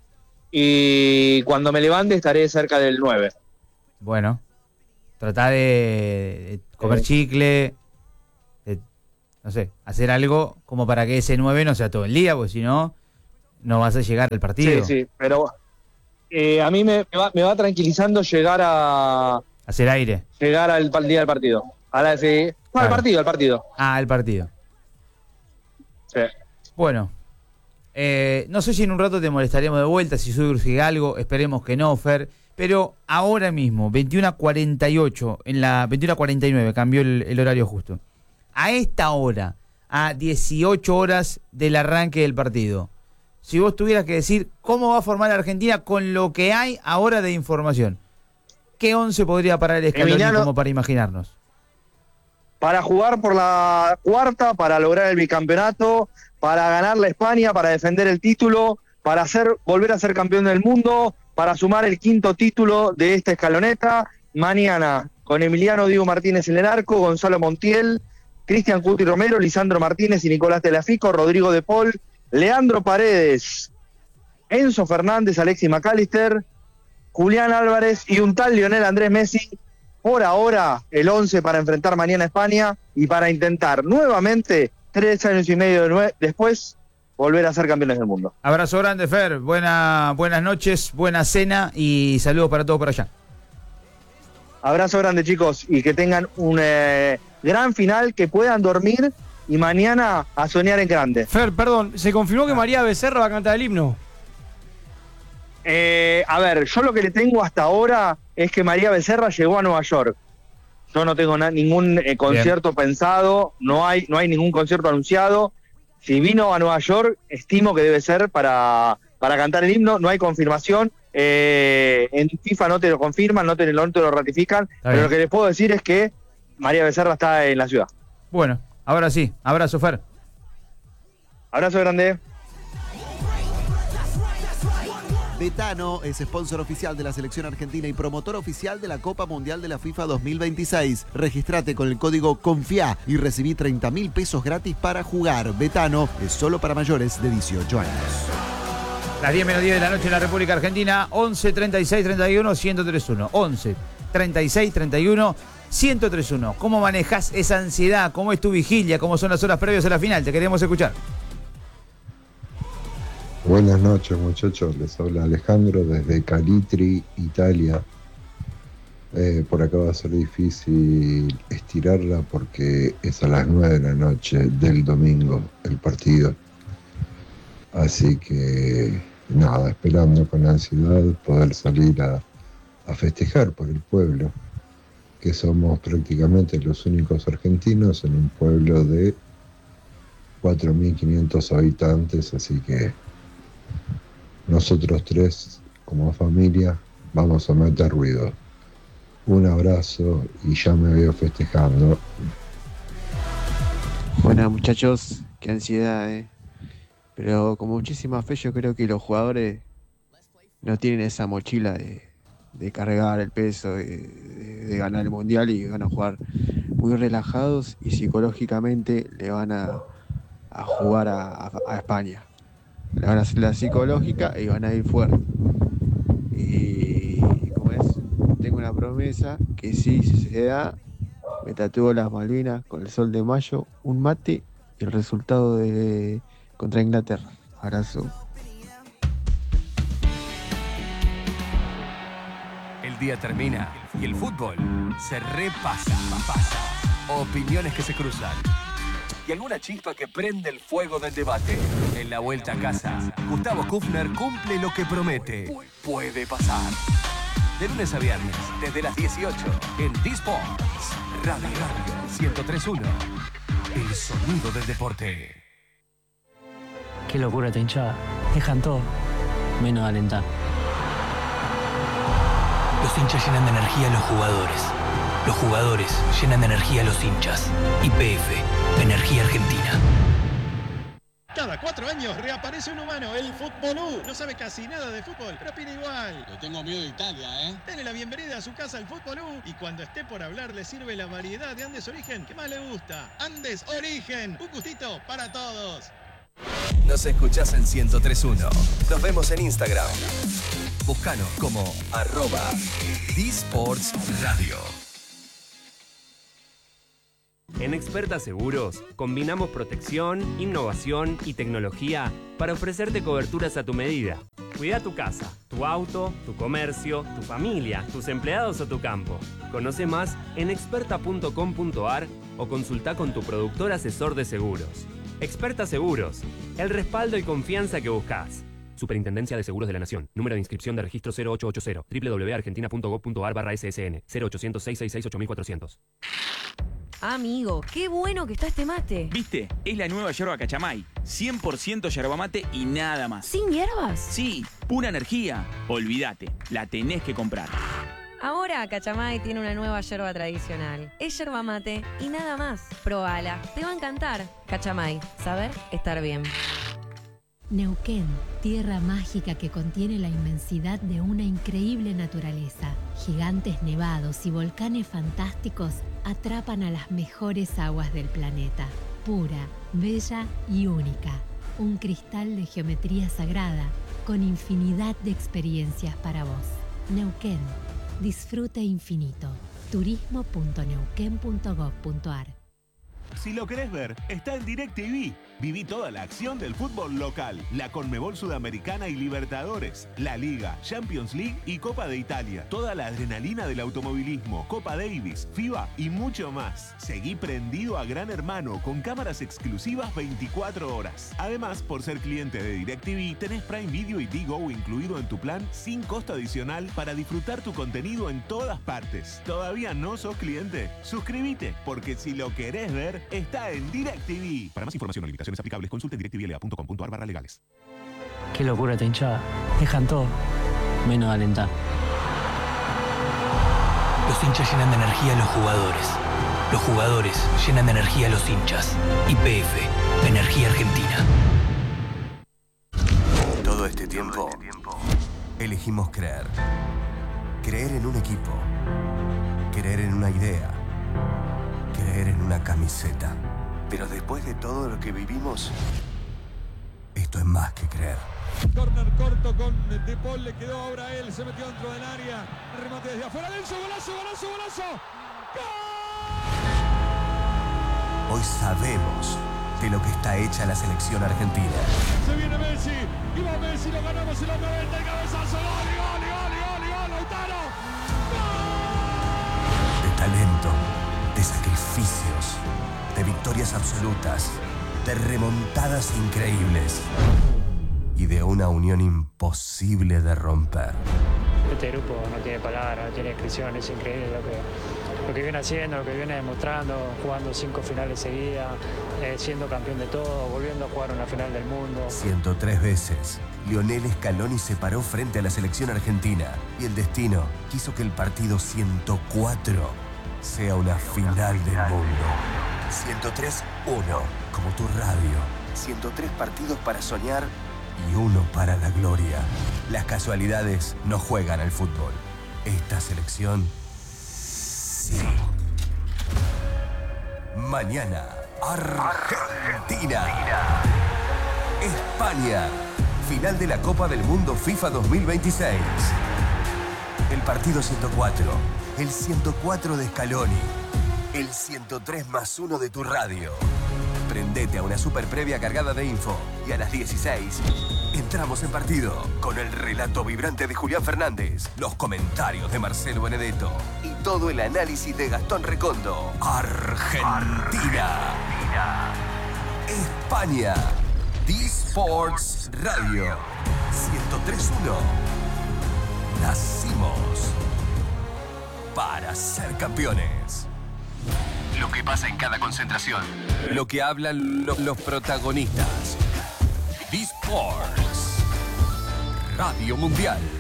S9: y cuando me levante estaré cerca del nueve.
S1: Bueno, tratá de comer chicle, de, no sé, hacer algo como para que ese nueve no sea todo el día, porque si no, no vas a llegar al partido.
S9: Sí, sí, pero eh, a mí me, me, va, me va tranquilizando llegar a...
S1: Hacer aire.
S9: Llegar al, al día del partido. A la, sí. No,
S1: Claro.
S9: al partido, al partido.
S1: Ah, al partido.
S9: Sí.
S1: Bueno, eh, no sé si en un rato te molestaremos de vuelta, si surge algo, esperemos que no, Fer, pero ahora mismo, veintiuno a cuarenta y ocho, en la veintiuno a cuarenta y nueve, cambió el, el horario justo. A esta hora, a dieciocho horas del arranque del partido, si vos tuvieras que decir cómo va a formar Argentina con lo que hay ahora de información, ¿qué once podría parar el Scaloni
S9: Emiliano,
S1: como para imaginarnos?
S9: Para jugar por la cuarta, para lograr el bicampeonato, para ganar la España, para defender el título, para hacer, volver a ser campeón del mundo, para sumar el quinto título de esta escaloneta. Mañana, con Emiliano Diego Martínez en el arco, Gonzalo Montiel, Cristian Cuti Romero, Lisandro Martínez y Nicolás Telafico, Rodrigo De Paul, Leandro Paredes, Enzo Fernández, Alexis McAllister, Julián Álvarez y un tal Lionel Andrés Messi. Por ahora, el once para enfrentar mañana a España y para intentar nuevamente, tres años y medio de nue- después, volver a ser campeones del mundo.
S1: Abrazo grande, Fer. Buena, buenas noches, buena cena y saludos para todos por allá.
S9: Abrazo grande, chicos, y que tengan un eh, gran final, que puedan dormir y mañana a soñar en grande.
S6: Fer, perdón, se confirmó que María Becerra va a cantar el himno.
S9: Eh, a ver, yo lo que le tengo hasta ahora es que María Becerra llegó a Nueva York. Yo no tengo na- ningún eh, concierto Bien. pensado, no hay, no hay ningún concierto anunciado. Si vino a Nueva York, estimo que debe ser para, para cantar el himno, no hay confirmación. Eh, en FIFA no te lo confirman, no te, no te lo ratifican,
S1: Está
S9: pero
S1: bien.
S9: lo que les puedo decir es que María Becerra está en la ciudad.
S1: Bueno, ahora sí, abrazo, Fer.
S9: Abrazo grande.
S10: Betano es sponsor oficial de la selección argentina y promotor oficial de la Copa Mundial de la FIFA dos mil veintiséis. Registrate con el código CONFIA y recibí treinta mil pesos gratis para jugar. Betano es solo para mayores de dieciocho años.
S1: Las diez menos diez de la noche en la República Argentina, once, treinta y seis, treinta y uno, ciento treinta y uno. once, treinta y seis, treinta y uno, ciento treinta y uno. ¿Cómo manejás esa ansiedad? ¿Cómo es tu vigilia? ¿Cómo son las horas previas a la final? Te queremos escuchar.
S11: Buenas noches, muchachos, les habla Alejandro desde Calitri, Italia. Eh, por acá va a ser difícil estirarla porque es a las nueve de la noche del domingo el partido. Así que nada, esperando con ansiedad poder salir a, a festejar por el pueblo, que somos prácticamente los únicos argentinos en un pueblo de cuatro mil quinientos habitantes, así que nosotros tres, como familia, vamos a meter ruido. Un abrazo y ya me veo festejando.
S12: Buenas muchachos, qué ansiedad, eh. Pero con muchísima fe yo creo que los jugadores no tienen esa mochila de, de cargar el peso, de, de, de ganar el mundial, y van a jugar muy relajados y psicológicamente le van a, a jugar a, a, a España. Le van a hacer la psicológica y van a ir fuerte. Y como es, tengo una promesa que si se da, me tatúo las Malvinas con el sol de mayo, un mate y el resultado de contra Inglaterra. Abrazo.
S13: El día termina y el fútbol se repasa. Opiniones que se cruzan y alguna chispa que prende el fuego del debate. En la vuelta a casa, Gustavo Kufner cumple lo que promete. Puede pasar. De lunes a viernes, desde las dieciocho, en D-Sports, Radio Radio ciento tres punto uno. El sonido del deporte.
S14: Qué locura esta hinchada. Dejan todo, menos alentar.
S15: Los hinchas llenan de energía a los jugadores. Los jugadores llenan de energía a los hinchas. Y P F, Energía Argentina.
S16: Cada cuatro años reaparece un humano, el Futbolú. No sabe casi nada de fútbol, pero opina igual.
S17: Le tengo miedo de Italia, ¿eh?
S16: Dele la bienvenida a su casa al Futbolú y cuando esté por hablar le sirve la variedad de Andes Origen que más le gusta. Andes Origen, un gustito para todos.
S13: Nos escuchás en ciento tres punto uno. Nos vemos en Instagram. Búscanos como arroba D-Sports Radio.
S17: En Experta Seguros, combinamos protección, innovación y tecnología para ofrecerte coberturas a tu medida. Cuida tu casa, tu auto, tu comercio, tu familia, tus empleados o tu campo. Conoce más en experta punto com punto a r o consulta con tu productor asesor de seguros. Experta Seguros, el respaldo y confianza que buscas. Superintendencia de Seguros de la Nación. Número de inscripción de registro cero ocho ocho cero. doble u doble u doble u punto argentina punto gov punto a r barra S S N. cero ochocientos, seiscientos sesenta y seis, ocho mil cuatrocientos.
S18: Amigo, qué bueno que está este mate.
S19: ¿Viste? Es la nueva yerba Cachamay. cien por ciento yerba mate y nada más.
S18: ¿Sin hierbas?
S19: Sí, pura energía. Olvídate, la tenés que comprar.
S18: Ahora Cachamay tiene una nueva yerba tradicional. Es yerba mate y nada más. Probala, te va a encantar. Cachamay, saber estar bien.
S20: Neuquén, tierra mágica que contiene la inmensidad de una increíble naturaleza. Gigantes nevados y volcanes fantásticos atrapan a las mejores aguas del planeta. Pura, bella y única. Un cristal de geometría sagrada con infinidad de experiencias para vos. Neuquén, disfrute infinito. turismo punto neuquén punto gov punto a r.
S21: Si lo querés ver, está en DirecTV. Viví toda la acción del fútbol local, la Conmebol Sudamericana y Libertadores, la Liga, Champions League y Copa de Italia. Toda la adrenalina del automovilismo, Copa Davis, FIBA y mucho más. Seguí prendido a Gran Hermano con cámaras exclusivas veinticuatro horas. Además, por ser cliente de DirecTV, tenés Prime Video y Digo incluido en tu plan sin costo adicional para disfrutar tu contenido en todas partes. ¿Todavía no sos cliente? Suscríbete, porque si lo querés ver, está en DirecTV. Para más información o limitaciones aplicables, consulte en directivl a punto com punto a r barra legales.
S14: Qué locura esta hinchada. Dejan todo, menos alentar.
S15: Los hinchas llenan de energía a los jugadores. Los jugadores llenan de energía a los hinchas. Y P F, Energía Argentina.
S13: Todo este tiempo, elegimos creer. Creer en un equipo. Creer en una idea. Creer en una camiseta. Pero después de todo lo que vivimos, esto es más que creer.
S16: Corner corto con De Paul, le quedó ahora a él, se metió dentro del área, remate desde afuera, Lenzo, golazo, golazo, golazo.
S13: Hoy sabemos de lo que está hecha la selección argentina.
S16: Se viene Messi, y va Messi, lo ganamos en los noventa, el cabezazo, gol, gol, gol, gol, gol, Lautaro.
S13: De talento, de sacrificios, de victorias absolutas, de remontadas increíbles y de una unión imposible de romper.
S14: Este grupo no tiene palabras, no tiene descripción, es increíble lo que, lo que viene haciendo, lo que viene demostrando, jugando cinco finales seguidas, eh, siendo campeón de todo, volviendo a jugar una final del mundo.
S13: ciento tres veces, Lionel Scaloni se paró frente a la selección argentina y el destino quiso que el partido ciento cuatro sea una final del mundo. ciento tres uno, como tu radio. ciento tres partidos para soñar y uno para la gloria. Las casualidades no juegan al fútbol. Esta selección, sí. Mañana, Argentina. España. Final de la Copa del Mundo FIFA dos mil veintiséis. El partido ciento cuatro. El ciento cuatro de Scaloni. El ciento tres más uno de tu radio. Prendete a una super previa cargada de info. Y a las dieciséis, entramos en partido. Con el relato vibrante de Julián Fernández, los comentarios de Marcelo Benedetto y todo el análisis de Gastón Recondo. Argentina. Argentina. España. D-Sports Radio. ciento tres uno. Nacimos para ser campeones. Lo que pasa en cada concentración. Lo que hablan lo- los protagonistas. D-Sports Radio Mundial.